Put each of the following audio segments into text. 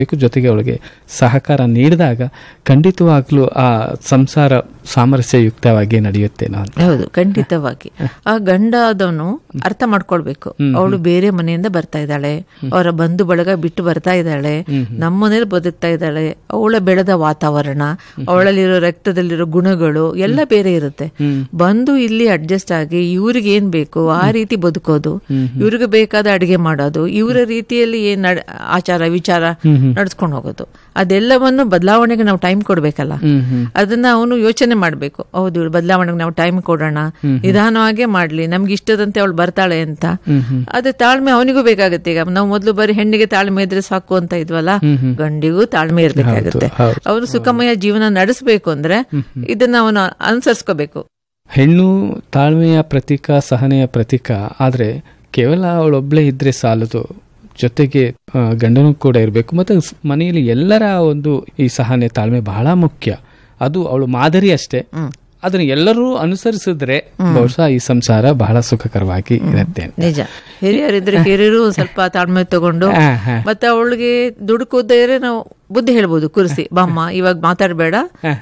ಜೊತೆಗೆ ಅವಳಿಗೆ ಸಹಕಾರ ನೀಡಿದಾಗ ಖಂಡಿತವಾಗ್ಲೂ ಆ ಸಂಸಾರ ಸಾಮರಸ್ಯಯುಕ್ತವಾಗಿ ನಡೆಯುತ್ತೆ. ಹೌದು, ಖಂಡಿತವಾಗಿ. ಆ ಗಂಡ ಆದವನು ಅರ್ಥ ಮಾಡ್ಕೊಳ್ಬೇಕು, ಅವಳು ಬೇರೆ ಮನೆಯಿಂದ ಬರ್ತಾ ಇದ್ದಾಳೆ, ಅವರ ಬಂಧು ಬಳಗ ಬಿಟ್ಟು ಬರ್ತಾ ಇದ್ದಾಳೆ, ನಮ್ಮನೇಲಿ ಬದುಕ್ತಾ ಇದ್ದಾಳೆ, ಅವಳ ಬೆಳೆದ ವಾತಾವರಣ, ಅವಳಲ್ಲಿರೋ ರಕ್ತದಲ್ಲಿರೋ ಗುಣಗಳು ಎಲ್ಲ ಬೇರೆ ಇರುತ್ತೆ. ಬಂದು ಇಲ್ಲಿ ಅಡ್ಜಸ್ಟ್ ಆಗಿ ಇವ್ರಿಗೆ ಏನ್ ಬೇಕು ಆ ರೀತಿ ಬದುಕೋದು, ಇವ್ರಿಗೆ ಬೇಕಾದ ಅಡಿಗೆ ಮಾಡೋದು, ಇವರ ರೀತಿಯಲ್ಲಿ ಏನ್ ಆಚಾರ ವಿಚಾರ ನಡ್ಸ್ಕೊಂಡು ಹೋಗೋದು, ಅದೆಲ್ಲವನ್ನು ಬದಲಾವಣೆಗೆ ನಾವು ಟೈಮ್ ಕೊಡ್ಬೇಕಲ್ಲ. ಅದನ್ನ ಅವನು ಯೋಚನೆ ಮಾಡ್ಬೇಕು. ಹೌದು, ಇವಳು ಬದಲಾವಣೆಗೆ ನಾವು ಟೈಮ್ ಕೊಡೋಣ, ನಿಧಾನವಾಗೇ ಮಾಡ್ಲಿ, ನಮ್ಗೆ ಇಷ್ಟದಂತೆ ಅವಳು ಬರ್ತಾಳೆ ಅಂತ. ಅದೇ ತಾಳ್ಮೆ ಅವನಿಗೂ ಬೇಕಾಗುತ್ತೆ. ಈಗ ನಾವು ಮೊದಲು ಬರೀ ಹೆಣ್ಣಿಗೆ ತಾಳ್ಮೆ ಇದ್ರೆ ಸಾಕು ಅಂತ ಇದ್ವಲ್ಲ, ಗಂಡಿಗೂ ತಾಳ್ಮೆ ಇರ್ಬೇಕಾಗುತ್ತೆ. ಅವನು ಸುಖಮಯ ಜೀವನ ನಡೆಸಬೇಕು ಅಂದ್ರೆ ಇದನ್ನ ಅವನು ಅನುಸರಿಸ್ಕೋಬೇಕು. ಹೆಣ್ಣು ತಾಳ್ಮೆಯ ಪ್ರತೀಕ, ಸಹನೆಯ ಪ್ರತೀಕ. ಆದ್ರೆ ಕೇವಲ ಅವಳೊಬ್ಳೆ ಇದ್ರೆ ಸಾಲದು, ಜೊತೆಗೆ ಗಂಡನೂ ಕೂಡ ಇರಬೇಕು. ಮತ್ತೆ ಮನೆಯಲ್ಲಿ ಎಲ್ಲರ ಒಂದು ಈ ಸಹನೆ ತಾಳ್ಮೆ ಬಹಳ ಮುಖ್ಯ. ಅದು ಅವಳು ಮಾದರಿ ಅಷ್ಟೇ. ಅದನ್ನ ಎಲ್ಲರೂ ಅನುಸರಿಸಿದ್ರೆ ಬಹುಶಃ ಈ ಸಂಸಾರ ಬಹಳ ಸುಖಕರವಾಗಿ ಇರುತ್ತೆ. ನಿಜ. ಹಿರಿಯರಿದ್ರೆ ಹಿರಿಯರು ಸ್ವಲ್ಪ ತಾಳ್ಮೆ ತಗೊಂಡು, ಮತ್ತೆ ಅವಳಿಗೆ ದುಡುಕೋದ್ರೆ ನಾವು ಬುದ್ಧಿ ಹೇಳ್ಬೋದು, ಕುರ್ಸಿ ಬಾಮ್ಮ ಇವಾಗ ಮಾತಾಡ್ಬೇಡ,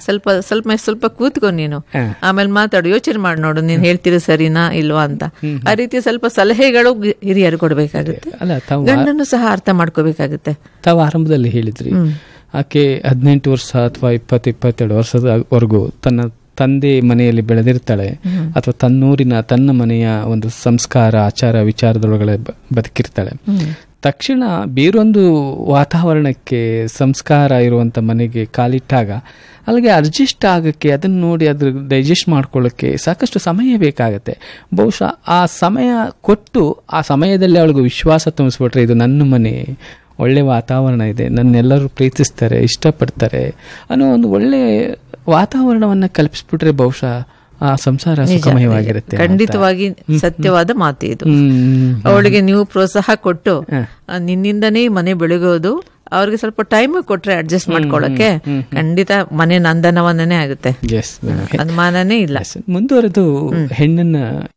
ಸ್ವಲ್ಪ ಕೂತ್ಕೊ ನೀನು, ಆಮೇಲೆ ಮಾತಾಡು, ಯೋಚನೆ ಮಾಡಿ ನೋಡು ನೀನ್ ಹೇಳ್ತೀರಿ ಸರಿನಾ ಇಲ್ವಾ ಅಂತ. ಆ ರೀತಿ ಸ್ವಲ್ಪ ಸಲಹೆಗಳು ಹಿರಿಯರು ಕೊಡ್ಬೇಕಾಗುತ್ತೆ. ಗಂಡನ್ನು ಸಹ ಅರ್ಥ ಮಾಡ್ಕೋಬೇಕಾಗುತ್ತೆ. ತಾವು ಆರಂಭದಲ್ಲಿ ಹೇಳಿದ್ರಿ, ಆಕೆ 18 ವರ್ಷ ಅಥವಾ 20-22 ವರ್ಷದವರೆಗೂ ತನ್ನ ತಂದೆ ಮನೆಯಲ್ಲಿ ಬೆಳೆದಿರ್ತಾಳೆ, ಅಥವಾ ತನ್ನೂರಿನ ತನ್ನ ಮನೆಯ ಒಂದು ಸಂಸ್ಕಾರ ಆಚಾರ ವಿಚಾರದೊಳಗಡೆ ಬದುಕಿರ್ತಾಳೆ. ತಕ್ಷಣ ಬೇರೊಂದು ವಾತಾವರಣಕ್ಕೆ, ಸಂಸ್ಕಾರ ಇರುವಂತ ಮನೆಗೆ ಕಾಲಿಟ್ಟಾಗ ಅಲ್ಲಿಗೆ ಅಡ್ಜಸ್ಟ್ ಆಗಕ್ಕೆ, ಅದನ್ನ ನೋಡಿ ಅದ್ರ ಡೈಜೆಸ್ಟ್ ಮಾಡ್ಕೊಳ್ಳೋಕ್ಕೆ ಸಾಕಷ್ಟು ಸಮಯ ಬೇಕಾಗತ್ತೆ. ಬಹುಶಃ ಆ ಸಮಯ ಕೊಟ್ಟು ಆ ಸಮಯದಲ್ಲಿ ಅವಳಿಗೆ ವಿಶ್ವಾಸ ತುಂಬಿಸ್ಬಿಟ್ರೆ, ಇದು ನನ್ನ ಮನೆ, ಒಳ್ಳೆ ವಾತಾವರಣ ಇದೆ, ನನ್ನೆಲ್ಲರೂ ಪ್ರೀತಿಸ್ತಾರೆ, ಇಷ್ಟಪಡ್ತಾರೆ ಅನ್ನೋ ಒಂದು ಒಳ್ಳೆ ವಾತಾವರಣವನ್ನ ಕಲ್ಪಿಸ್ಬಿಟ್ರೆ ಬಹುಶಃ ಆ ಸಂಸಾರ ಸುಖಮಯವಾಗಿರುತ್ತೆ. ಖಂಡಿತವಾಗಿ ಸತ್ಯವಾದ ಮಾತು ಇದು. ಅವಳಿಗೆ ನೀವು ಪ್ರೋತ್ಸಾಹ ಕೊಟ್ಟು ನಿನ್ನಿಂದನೇ ಮನೆ ಬೆಳಗೋದು, ಅವ್ರಿಗೆ ಸ್ವಲ್ಪ ಟೈಮ್ ಕೊಟ್ರೆ ಅಡ್ಜಸ್ಟ್ ಮಾಡ್ಕೊಳ್ಳಕ್ಕೆ ಖಂಡಿತ ಮನೆ ನಂದನವನೇ ಆಗುತ್ತೆ, ಅನುಮಾನನೇ ಇಲ್ಲ. ಮುಂದುವರೆದು ಹೆಣ್ಣನ್ನ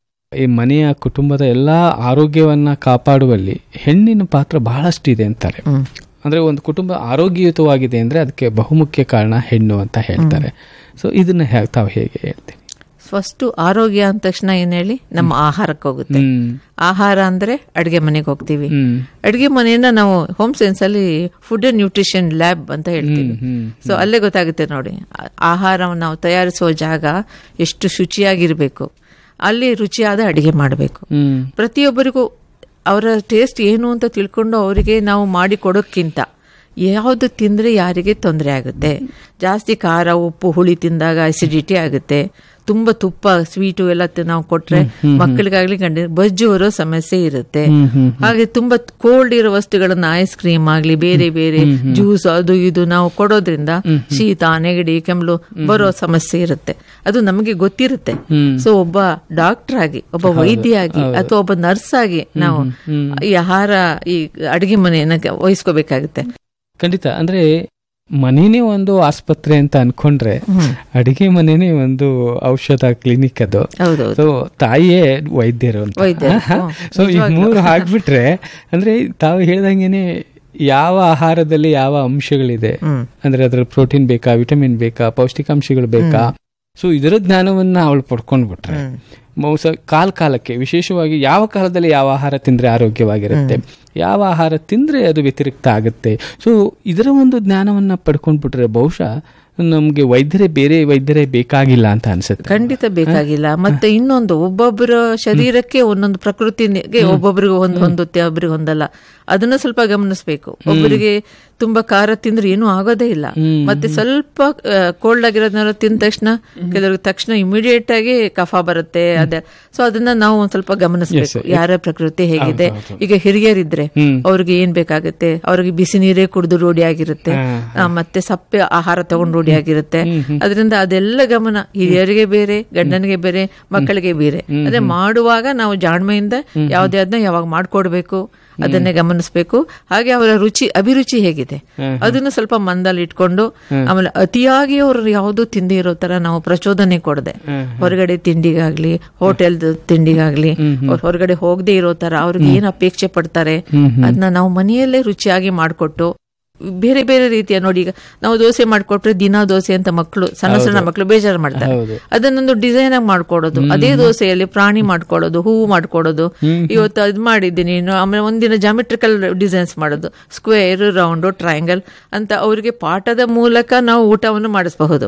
ಈ ಮನೆಯ ಕುಟುಂಬದ ಎಲ್ಲಾ ಆರೋಗ್ಯವನ್ನ ಕಾಪಾಡುವಲ್ಲಿ ಹೆಣ್ಣಿನ ಪಾತ್ರ ಬಹಳಷ್ಟಿದೆ ಅಂತಾರೆ. ಅಂದ್ರೆ ಒಂದು ಕುಟುಂಬ ಆರೋಗ್ಯಯುತವಾಗಿದೆ ಅಂದ್ರೆ ಅದಕ್ಕೆ ಬಹುಮುಖ್ಯ ಕಾರಣ ಹೆಣ್ಣು ಅಂತ ಹೇಳ್ತಾರೆ. ಸೊ ಇದನ್ನ ತಾವು ಹೇಗೆ ಹೇಳ್ತೀವಿ? ಫಸ್ಟ್ ಆರೋಗ್ಯ ಅಂದ ತಕ್ಷಣ ಏನ್ ಹೇಳಿ, ನಮ್ಮ ಆಹಾರಕ್ಕೆ ಹೋಗುತ್ತೆ. ಆಹಾರ ಅಂದ್ರೆ ಅಡ್ಗೆ ಮನೆಗೆ ಹೋಗ್ತೀವಿ. ಅಡ್ಗೆ ಮನೆಯನ್ನ ನಾವು ಹೋಮ್ ಸೈನ್ಸ್ ಅಲ್ಲಿ ಫುಡ್ ಅಂಡ್ ನ್ಯೂಟ್ರಿಷನ್ ಲ್ಯಾಬ್ ಅಂತ ಹೇಳ್ತೀವಿ. ಸೊ ಅಲ್ಲೇ ಗೊತ್ತಾಗುತ್ತೆ ನೋಡಿ, ಆಹಾರವನ್ನು ನಾವು ತಯಾರಿಸುವ ಜಾಗ ಎಷ್ಟು ಶುಚಿಯಾಗಿರ್ಬೇಕು, ಅಲ್ಲಿ ರುಚಿಯಾದ ಅಡಿಗೆ ಮಾಡಬೇಕು. ಪ್ರತಿಯೊಬ್ಬರಿಗೂ ಅವರ ಟೇಸ್ಟ್ ಏನು ಅಂತ ತಿಳ್ಕೊಂಡು ಅವರಿಗೆ ನಾವು ಮಾಡಿ ಕೊಡೋಕ್ಕಿಂತ ಯಾವುದು ತಿಂದ್ರೆ ಯಾರಿಗೆ ತೊಂದರೆ ಆಗುತ್ತೆ, ಜಾಸ್ತಿ ಖಾರ ಉಪ್ಪು ಹುಳಿ ತಿಂದಾಗ ಅಸಿಡಿಟಿ ಆಗುತ್ತೆ, ತುಂಬಾ ತುಪ್ಪ ಸ್ವೀಟು ಎಲ್ಲ ನಾವು ಕೊಟ್ರೆ ಮಕ್ಕಳಿಗಾಗ್ಲಿ ಬಜ್ಜು ಬರೋ ಸಮಸ್ಯೆ ಇರುತ್ತೆ. ಹಾಗೆ ತುಂಬಾ ಕೋಲ್ಡ್ ಇರೋ ವಸ್ತುಗಳನ್ನ ಐಸ್ ಕ್ರೀಮ್ ಆಗ್ಲಿ ಬೇರೆ ಬೇರೆ ಜ್ಯೂಸ್ ಅದು ಇದು ನಾವು ಕೊಡೋದ್ರಿಂದ ಶೀತ ನೆಗಡಿ ಕೆಮ್ಮಲು ಬರೋ ಸಮಸ್ಯೆ ಇರುತ್ತೆ. ಅದು ನಮಗೆ ಗೊತ್ತಿರುತ್ತೆ. ಸೊ ಒಬ್ಬ ಡಾಕ್ಟರ್ ಆಗಿ, ಒಬ್ಬ ವೈದ್ಯಯಾಗಿ ಅಥವಾ ಒಬ್ಬ ನರ್ಸ್ ಆಗಿ ನಾವು ಈ ಆಹಾರ ಈ ಅಡಿಗೆ ಮನೆಯನ್ನ ವಹಿಸ್ಕೋಬೇಕಾಗುತ್ತೆ. ಖಂಡಿತ. ಅಂದ್ರೆ ಮನೇನೆ ಒಂದು ಆಸ್ಪತ್ರೆ ಅಂತ ಅನ್ಕೊಂಡ್ರೆ ಅಡಿಗೆ ಮನೇನೆ ಒಂದು ಔಷಧ ಕ್ಲಿನಿಕ್. ಅದು ಸೊ ತಾಯಿಯೇ ವೈದ್ಯರು ಅಂತ. ಸೊ ಈ ಮೂರು ಹಾಕ್ಬಿಟ್ರೆ ಅಂದ್ರೆ ತಾವು ಹೇಳ್ದಂಗೆನೆ ಯಾವ ಆಹಾರದಲ್ಲಿ ಯಾವ ಅಂಶಗಳಿದೆ, ಅಂದ್ರೆ ಅದ್ರ ಪ್ರೋಟೀನ್ ಬೇಕಾ, ವಿಟಮಿನ್ ಬೇಕಾ, ಪೌಷ್ಟಿಕಾಂಶಗಳು ಬೇಕಾ, ಸೊ ಇದರ ಜ್ಞಾನವನ್ನ ಅವಳು ಪಡ್ಕೊಂಡ್ಬಿಟ್ರೆ ಕಾಲಕ್ಕೆ ವಿಶೇಷವಾಗಿ ಯಾವ ಕಾಲದಲ್ಲಿ ಯಾವ ಆಹಾರ ತಿಂದ್ರೆ ಆರೋಗ್ಯವಾಗಿರುತ್ತೆ, ಯಾವ ಆಹಾರ ತಿಂದ್ರೆ ಅದು ವ್ಯತಿರಿಕ್ತ ಆಗುತ್ತೆ, ಸೊ ಇದರ ಒಂದು ಜ್ಞಾನವನ್ನ ಪಡ್ಕೊಂಡ್ಬಿಟ್ರೆ ಬಹುಶಃ ನಮ್ಗೆ ಬೇರೆ ವೈದ್ಯರೇ ಬೇಕಾಗಿಲ್ಲ ಅಂತ ಅನ್ಸುತ್ತೆ. ಖಂಡಿತ ಬೇಕಾಗಿಲ್ಲ. ಮತ್ತೆ ಇನ್ನೊಂದು, ಒಬ್ಬೊಬ್ಬರ ಶರೀರಕ್ಕೆ ಒಂದೊಂದು ಪ್ರಕೃತಿಗೆ ಒಬ್ಬೊಬ್ಬರಿಗೆ ಹೊಂದುತ್ತೆ, ಒಬ್ಬರಿಗೆ ಹೊಂದಲ್ಲ. ಅದನ್ನ ಸ್ವಲ್ಪ ಗಮನಿಸಬೇಕು. ಒಬ್ಬರಿಗೆ ತುಂಬಾ ಖಾರ ತಿಂದ್ರೆ ಏನೂ ಆಗೋದೇ ಇಲ್ಲ. ಮತ್ತೆ ಸ್ವಲ್ಪ ಕೋಲ್ಡ್ ಆಗಿರೋದನ್ನ ತಿಂದ ತಕ್ಷಣ ಕೆಲವ್ರಿಗೆ ತಕ್ಷಣ ಇಮಿಡಿಯೇಟ್ ಆಗಿ ಕಫ ಬರುತ್ತೆ. ಅದೇ ಸೊ ಅದನ್ನ ನಾವು ಒಂದ್ ಸ್ವಲ್ಪ ಗಮನಿಸಬೇಕು, ಯಾರ ಪ್ರಕೃತಿ ಹೇಗಿದೆ. ಈಗ ಹಿರಿಯರಿದ್ರೆ ಅವ್ರಿಗೆ ಏನ್ ಬೇಕಾಗುತ್ತೆ, ಅವ್ರಿಗೆ ಬಿಸಿ ನೀರೇ ಕುಡಿದು ರೂಢಿ ಆಗಿರುತ್ತೆ, ಮತ್ತೆ ಸಪ್ಪೆ ಆಹಾರ ತಗೊಂಡು ರೂಢಿ ಆಗಿರುತ್ತೆ. ಅದರಿಂದ ಅದೆಲ್ಲ ಗಮನ, ಹಿರಿಯರಿಗೆ ಬೇರೆ, ಗಂಡನಿಗೆ ಬೇರೆ, ಮಕ್ಕಳಿಗೆ ಬೇರೆ. ಅದೇ ಮಾಡುವಾಗ ನಾವು ಜಾಣ್ಮೆಯಿಂದ ಯಾವ್ದೇ ಅದನ್ನ ಯಾವಾಗ ಮಾಡ್ಕೊಡ್ಬೇಕು ಅದನ್ನೇ ಗಮನಿಸಬೇಕು. ಹಾಗೆ ಅವರ ಅಭಿರುಚಿ ಹೇಗಿದೆ ಅದನ್ನು ಸ್ವಲ್ಪ ಮಂದಲ್ಲಿ ಇಟ್ಕೊಂಡು, ಆಮೇಲೆ ಅತಿಯಾಗಿ ಅವರು ಯಾವುದು ತಿಂಡಿ ಇರೋ ತರ ನಾವು ಪ್ರಚೋದನೆ ಕೊಡದೆ, ಹೊರಗಡೆ ತಿಂಡಿಗಾಗ್ಲಿ ಹೋಟೆಲ್ ತಿಂಡಿಗಾಗ್ಲಿ ಹೊರಗಡೆ ಹೋಗದೆ ಇರೋ ತರ ಅವ್ರಿಗೆ ಏನ್ ಅಪೇಕ್ಷೆ ಪಡ್ತಾರೆ ಅದನ್ನ ನಾವು ಮನೆಯಲ್ಲೇ ರುಚಿಯಾಗಿ ಮಾಡಿಕೊಟ್ಟು ಬೇರೆ ಬೇರೆ ರೀತಿಯ ನೋಡಿ, ಈಗ ನಾವು ದೋಸೆ ಮಾಡ್ಕೊಟ್ರೆ ದಿನಾ ದೋಸೆ ಅಂತ ಮಕ್ಕಳು, ಸಣ್ಣ ಸಣ್ಣ ಮಕ್ಕಳು ಬೇಜಾರು ಮಾಡ್ತಾರೆ. ಅದನ್ನೊಂದು ಡಿಸೈನ್ ಆಗಿ ಮಾಡ್ಕೊಡೋದು, ಅದೇ ದೋಸೆಯಲ್ಲಿ ಪ್ರಾಣಿ ಮಾಡ್ಕೊಡೋದು, ಹೂವು ಮಾಡ್ಕೊಡೋದು, ಇವತ್ತು ಅದ್ ಮಾಡಿದ್ದೀನಿ, ಆಮೇಲೆ ಒಂದಿನ ಜಾಮೆಟ್ರಿಕಲ್ ಡಿಸೈನ್ಸ್ ಮಾಡೋದು, ಸ್ಕ್ವೇರ್, ರೌಂಡ್, ಟ್ರಯಾಂಗಲ್ ಅಂತ ಅವರಿಗೆ ಪಾಠದ ಮೂಲಕ ನಾವು ಊಟವನ್ನು ಮಾಡಿಸಬಹುದು.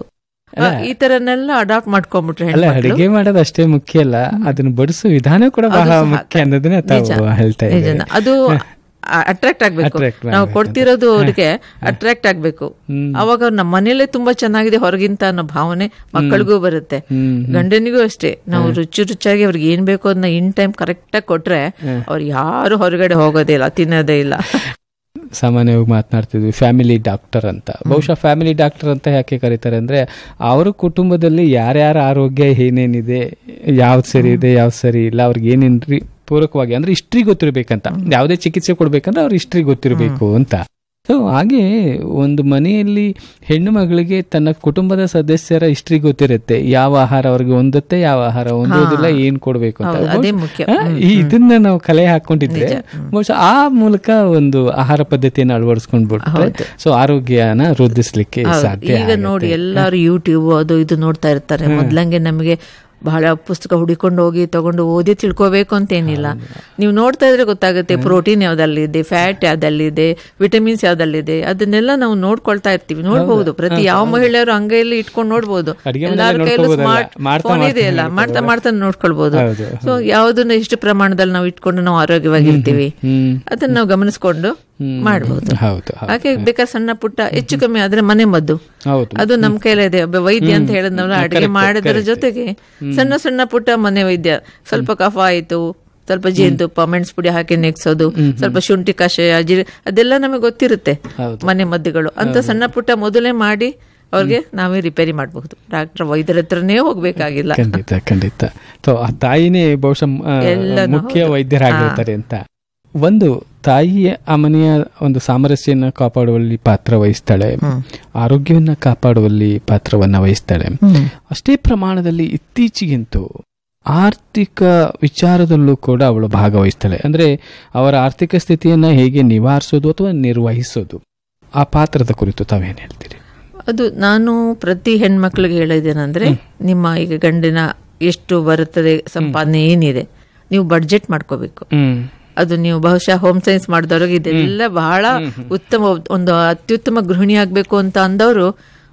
ಈ ತರನೆಲ್ಲ ಅಡಾಪ್ಟ್ ಮಾಡ್ಕೊಂಡ್ಬಿಟ್ರೆ ಅಡಿಗೆ ಮಾಡೋದು ಅಷ್ಟೇ ಮುಖ್ಯ ಅಲ್ಲ, ಅದನ್ನ ಬಡಿಸೋ ವಿಧಾನ ಕೂಡ ಬಹಳ ಮುಖ್ಯ ಅನ್ನೋದನ್ನ ಹೇಳ್ತಾ ಇದ್ದಾರೆ. ಅದು ಅಟ್ರಾಕ್ಟ್ ಆಗ್ಬೇಕು, ನಾವು ಕೊಡ್ತಿರೋದು ಅವ್ರಿಗೆ ಅಟ್ರಾಕ್ಟ್ ಆಗ್ಬೇಕು. ಅವಾಗ ನಮ್ಮ ಮನೇಲೆ ತುಂಬಾ ಚೆನ್ನಾಗಿದೆ ಹೊರಗಿಂತ ಅನ್ನೋ ಭಾವನೆ ಮಕ್ಕಳಿಗೂ ಬರುತ್ತೆ, ಗಂಡನಿಗೂ ಅಷ್ಟೇ. ನಾವು ರುಚಿಯಾಗಿ ಅವ್ರಿಗೆ ಏನ್ ಬೇಕು ಅದನ್ನ ಇನ್ ಟೈಮ್ ಕರೆಕ್ಟ್ ಆಗಿ ಕೊಟ್ರೆ ಅವ್ರು ಯಾರು ಹೊರಗಡೆ ಹೋಗೋದೇ ಇಲ್ಲ, ತಿನ್ನೋದೇ ಇಲ್ಲ. ಸಾಮಾನ್ಯವಾಗಿ ಮಾತನಾಡ್ತಿದ್ವಿ ಫ್ಯಾಮಿಲಿ ಡಾಕ್ಟರ್ ಅಂತ. ಬಹುಶಃ ಫ್ಯಾಮಿಲಿ ಡಾಕ್ಟರ್ ಅಂತ ಯಾಕೆ ಕರೀತಾರೆ ಅಂದ್ರೆ, ಅವ್ರ ಕುಟುಂಬದಲ್ಲಿ ಯಾರ್ಯಾರ ಆರೋಗ್ಯ ಏನೇನಿದೆ, ಯಾವ್ದು ಸರಿ ಇದೆ ಯಾವ್ದು ಸರಿ ಇಲ್ಲ, ಅವ್ರಿಗೆ ಏನೇನ್ರಿ ಪೂರಕವಾಗಿ ಅಂದ್ರೆ ಹಿಸ್ಟ್ರಿ ಗೊತ್ತಿರ್ಬೇಕಂತ. ಯಾವುದೇ ಚಿಕಿತ್ಸೆ ಕೊಡ್ಬೇಕಂದ್ರೆ ಅವ್ರ ಹಿಸ್ಟ್ರಿ ಗೊತ್ತಿರಬೇಕು ಅಂತ. ಸೊ ಹಾಗೆ ಒಂದು ಮನೆಯಲ್ಲಿ ಹೆಣ್ಣು ಮಗಳಿಗೆ ತನ್ನ ಕುಟುಂಬದ ಸದಸ್ಯರ ಹಿಸ್ಟ್ರಿ ಗೊತ್ತಿರುತ್ತೆ, ಯಾವ ಆಹಾರ ಅವ್ರಿಗೆ ಹೊಂದುತ್ತೆ, ಯಾವ ಆಹಾರ ಹೊಂದೋದಿಲ್ಲ, ಏನ್ ಕೊಡ್ಬೇಕು ಅಂತ. ಇದನ್ನ ನಾವು ಕಲೆ ಹಾಕೊಂಡಿದ್ರೆ ಬಹುಶಃ ಆ ಮೂಲಕ ಒಂದು ಆಹಾರ ಪದ್ಧತಿಯನ್ನು ಅಳವಡಿಸ್ಕೊಂಡ್ಬಿಟ್ರೆ ಸೊ ಆರೋಗ್ಯನ ವೃದ್ಧಿಸ್ಲಿಕ್ಕೆ ಸಾಧ್ಯ. ಈಗ ನೋಡಿ ಎಲ್ಲಾರು ಯೂಟ್ಯೂಬ್ ಅದು ಇದು ನೋಡ್ತಾ ಇರ್ತಾರೆ. ಮೊದ್ಲಂಗೆ ನಮಗೆ ಬಹಳ ಪುಸ್ತಕ ಹುಡಿಕೊಂಡು ಹೋಗಿ ತಗೊಂಡು ಓದಿ ತಿಳ್ಕೋಬೇಕು ಅಂತೇನಿಲ್ಲ. ನೀವು ನೋಡ್ತಾ ಇದ್ರೆ ಗೊತ್ತಾಗುತ್ತೆ ಪ್ರೋಟೀನ್ ಯಾವ್ದಲ್ಲಿದೆ, ಫ್ಯಾಟ್ ಯಾವ್ದಲ್ಲಿದೆ, ವಿಟಮಿನ್ಸ್ ಯಾವ್ದಲ್ಲಿದೆ, ಅದನ್ನೆಲ್ಲ ನಾವು ನೋಡ್ಕೊಳ್ತಾ ಇರ್ತೀವಿ. ನೋಡ್ಬಹುದು, ಪ್ರತಿ ಯಾವ ಮಹಿಳೆಯರು ಅಂಗೈಯಲ್ಲಿ ಇಟ್ಕೊಂಡು ನೋಡ್ಬೋದು, ಎಲ್ಲಾರ ಕೈಯಲ್ಲೂ ಸ್ಮಾರ್ಟ್ ಫೋನ್ ಇದೆಯಲ್ಲ, ಮಾಡ್ತಾ ನೋಡ್ಕೊಳ್ಬಹುದು. ಸೊ ಯಾವ್ದನ್ನ ಎಷ್ಟು ಪ್ರಮಾಣದಲ್ಲಿ ನಾವು ಇಟ್ಕೊಂಡು ನಾವು ಆರೋಗ್ಯವಾಗಿರ್ತೀವಿ ಅದನ್ನ ನಾವು ಗಮನಿಸ್ಕೊಂಡು ಮಾಡಬಹುದು. ಹಾಗೆ ಬೇಕಾದ್ರೆ ಸಣ್ಣ ಪುಟ್ಟ ಹೆಚ್ಚು ಕಮ್ಮಿ ಆದ್ರೆ ಮನೆ ಮದ್ದು ಅದು ನಮ್ ಕೈಲೇ ಇದೆ. ವೈದ್ಯ ಅಂತ ಹೇಳಿದ್ನಲ್ಲ, ಅಡಿಗೆ ಮಾಡೋದ್ರ ಜೊತೆಗೆ ಸಣ್ಣ ಸಣ್ಣ ಪುಟ್ಟ ಮನೆ ವೈದ್ಯ, ಸ್ವಲ್ಪ ಕಫ ಆಯ್ತು, ಸ್ವಲ್ಪ ಜೇನುತುಪ್ಪ, ಮೆಣಸು ಪುಡಿ ಹಾಕಿ ನೆಗ್ಸೋದು, ಸ್ವಲ್ಪ ಶುಂಠಿ ಕಷಾಯ, ಅದೆಲ್ಲ ನಮಗೆ ಗೊತ್ತಿರುತ್ತೆ ಮನೆ ಮದ್ದುಗಳು. ಅಂತ ಸಣ್ಣ ಪುಟ್ಟ ಮೊದಲೇ ಮಾಡಿ ಅವ್ರಿಗೆ ನಾವೇ ರಿಪೇರಿ ಮಾಡಬಹುದು. ಡಾಕ್ಟರ್ ವೈದ್ಯರ ಹತ್ರನೇ ಹೋಗ್ಬೇಕಾಗಿಲ್ಲ. ಖಂಡಿತ ಆ ತಾಯಿನೇ ಬಹುಶಃ ಮುಖ್ಯ ವೈದ್ಯರಾಗಿರ್ತಾರೆ ಅಂತ. ಒಂದು ತಾಯಿಯ ಆ ಮನೆಯ ಒಂದು ಸಾಮರಸ್ಯನ ಕಾಪಾಡುವಲ್ಲಿ ಪಾತ್ರ ವಹಿಸ್ತಾಳೆ, ಆರೋಗ್ಯವನ್ನ ಕಾಪಾಡುವಲ್ಲಿ ಪಾತ್ರವನ್ನ ವಹಿಸ್ತಾಳೆ. ಅಷ್ಟೇ ಪ್ರಮಾಣದಲ್ಲಿ ಇತ್ತೀಚೆಗಂತೂ ಆರ್ಥಿಕ ವಿಚಾರದಲ್ಲೂ ಕೂಡ ಅವಳು ಭಾಗವಹಿಸ್ತಾಳೆ. ಅಂದ್ರೆ ಅವರ ಆರ್ಥಿಕ ಸ್ಥಿತಿಯನ್ನ ಹೇಗೆ ನಿವಾರಿಸೋದು ಅಥವಾ ನಿರ್ವಹಿಸೋದು, ಆ ಪಾತ್ರದ ಕುರಿತು ತಾವೇನು ಹೇಳ್ತೀರಿ? ಅದು ನಾನು ಪ್ರತಿ ಹೆಣ್ಮಕ್ಳಿಗೆ ಹೇಳಿದ್ದೇನೆಂದ್ರೆ, ನಿಮ್ಮ ಈಗ ಗಂಡಿನ ಎಷ್ಟು ಬರುತ್ತದೆ ಸಂಪಾದನೆ ಏನಿದೆ ನೀವು ಬಡ್ಜೆಟ್ ಮಾಡ್ಕೋಬೇಕು. ಅದು ನೀವು ಬಹುಶಃ ಹೋಮ್ ಸೈನ್ಸ್ ಮಾಡಿದವ್ರಿಗೆ ಇದೆಲ್ಲ ಬಹಳ ಉತ್ತಮ, ಒಂದು ಅತ್ಯುತ್ತಮ ಗೃಹಿಣಿ ಆಗ್ಬೇಕು ಅಂತ ಅಂದವರು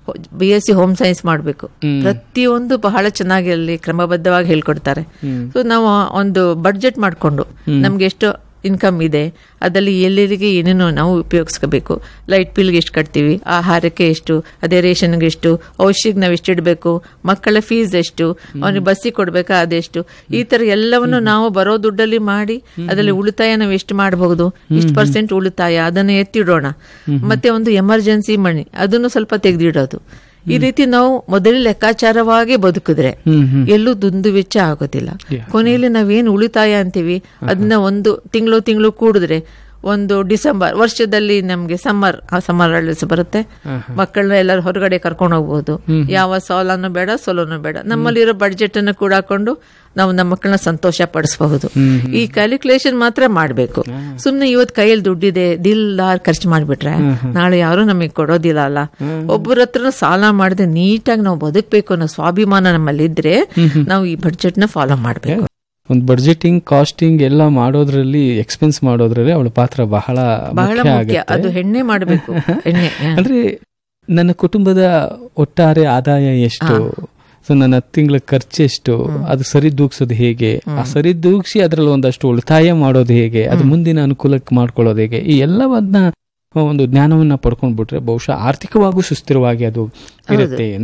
BSc ಹೋಮ್ ಸೈನ್ಸ್ ಮಾಡಬೇಕು. ಪ್ರತಿಯೊಂದು ಬಹಳ ಚೆನ್ನಾಗಿ ಅಲ್ಲಿ ಕ್ರಮಬದ್ಧವಾಗಿ ಹೇಳ್ಕೊಡ್ತಾರೆ. ಸೊ ನಾವು ಒಂದು ಬಡ್ಜೆಟ್ ಮಾಡಿಕೊಂಡು ನಮ್ಗೆ ಎಷ್ಟು ಇನ್ಕಮ್ ಇದೆ, ಅದರಲ್ಲಿ ಎಲ್ಲರಿಗೆ ಏನೇನೋ ನಾವು ಉಪಯೋಗಿಸ್ಕೋಬೇಕು. ಲೈಟ್ ಬಿಲ್ಗೆ ಎಷ್ಟು ಕಟ್ತೀವಿ, ಆಹಾರಕ್ಕೆ ಎಷ್ಟು, ಅದೇ ರೇಷನ್ಗೆ ಎಷ್ಟು, ಔಷಧಿಗೆ ನಾವು ಎಷ್ಟು ಇಡಬೇಕು, ಮಕ್ಕಳ ಫೀಸ್ ಎಷ್ಟು, ಅವನಿಗೆ ಬಸ್ಸಿಗೆ ಕೊಡ್ಬೇಕಾ ಅದೆಷ್ಟು, ಈ ತರ ಎಲ್ಲವನ್ನು ನಾವು ಬರೋ ದುಡ್ಡಲ್ಲಿ ಮಾಡಿ ಅದರಲ್ಲಿ ಉಳಿತಾಯ ನಾವು ಎಷ್ಟು ಮಾಡಬಹುದು, ಇಷ್ಟು % ಉಳಿತಾಯ ಅದನ್ನು ಎತ್ತಿಡೋಣ. ಮತ್ತೆ ಒಂದು ಎಮರ್ಜೆನ್ಸಿ ಮನಿ ಅದನ್ನು ಸ್ವಲ್ಪ ತೆಗೆದಿಡೋದು. ಈ ರೀತಿ ನಾವು ಮೊದಲೇ ಲೆಕ್ಕಾಚಾರವಾಗಿ ಬದುಕಿದ್ರೆ ಎಲ್ಲೂ ದುಂದು ವೆಚ್ಚ ಆಗೋದಿಲ್ಲ. ಕೊನೆಯಲ್ಲಿ ನಾವೇನು ಉಳಿತಾಯ ಅಂತೀವಿ ಅದನ್ನ ಒಂದು ತಿಂಗಳು ಕೂಡಿದ್ರೆ ಒಂದು ಡಿಸೆಂಬರ್ ವರ್ಷದಲ್ಲಿ ನಮ್ಗೆ ಸಮ್ಮರ್ ಹಾಲಿಡೇಸ್ ಬರುತ್ತೆ, ಮಕ್ಕಳನ್ನ ಎಲ್ಲರೂ ಹೊರಗಡೆ ಕರ್ಕೊಂಡು ಹೋಗ್ಬೋದು. ಯಾವ ಸಾಲನೂ ಬೇಡ, ಸೋಲನೂ ಬೇಡ. ನಮ್ಮಲ್ಲಿರೋ ಬಡ್ಜೆಟ್ ಅನ್ನು ಕೂಡ ಹಾಕೊಂಡು ನಾವು ನಮ್ಮ ಮಕ್ಕಳನ್ನ ಸಂತೋಷ ಪಡಿಸಬಹುದು. ಈ ಕ್ಯಾಲ್ಕುಲೇಷನ್ ಮಾತ್ರ ಮಾಡಬೇಕು. ಸುಮ್ನೆ ಇವತ್ತು ಕೈಯಲ್ಲಿ ದುಡ್ಡಿದೆ ದಿಲ್ಲಾರ್ ಖರ್ಚು ಮಾಡ್ಬಿಟ್ರೆ ನಾಳೆ ಯಾರು ನಮಗೆ ಕೊಡೋದಿಲ್ಲ ಅಲ್ಲ. ಒಬ್ಬರ ಹತ್ರ ಸಾಲ ಮಾಡದೆ ನೀಟಾಗಿ ನಾವು ಬದುಕಬೇಕು ಅನ್ನೋ ಸ್ವಾಭಿಮಾನ ನಮ್ಮಲ್ಲಿ ಇದ್ರೆ ನಾವು ಈ ಬಡ್ಜೆಟ್ ನ ಫಾಲೋ ಮಾಡಬೇಕು. ಒಂದು ಬಡ್ಜೆಟಿಂಗ್, ಕಾಸ್ಟಿಂಗ್ ಎಲ್ಲ ಮಾಡೋದ್ರಲ್ಲಿ, ಎಕ್ಸ್ಪೆನ್ಸ್ ಮಾಡೋದ್ರಲ್ಲಿ ಅವಳ ಪಾತ್ರ ಬಹಳ ಮುಖ್ಯ. ಅದು ಹೆಣ್ಣೆ ಮಾಡಬೇಕು. ಅಂದ್ರೆ ನನ್ನ ಕುಟುಂಬದ ಒಟ್ಟಾರೆ ಆದಾಯ ಎಷ್ಟು, ಸೊ ನನ್ನ ತಿಂಗಳ ಖರ್ಚು ಎಷ್ಟು, ಅದು ಸರಿದೂಗ್ಸೋದು ಹೇಗೆ, ಆ ಸರಿದೂಗಿಸಿ ಅದರಲ್ಲಿ ಒಂದಷ್ಟು ಉಳಿತಾಯ ಮಾಡೋದು ಹೇಗೆ, ಅದು ಮುಂದಿನ ಅನುಕೂಲಕ್ಕೆ ಮಾಡ್ಕೊಳ್ಳೋದು ಹೇಗೆ, ಈ ಎಲ್ಲವನ್ನ ಒಂದು ಜ್ಞಾನವನ್ನ ಪಡ್ಕೊಂಡ್ಬಿಟ್ರೆ ಬಹುಶಃ ಆರ್ಥಿಕವಾಗೂ ಸುಸ್ಥಿರವಾಗಿ ಅದು ಇರುತ್ತೆ ಅಂತ.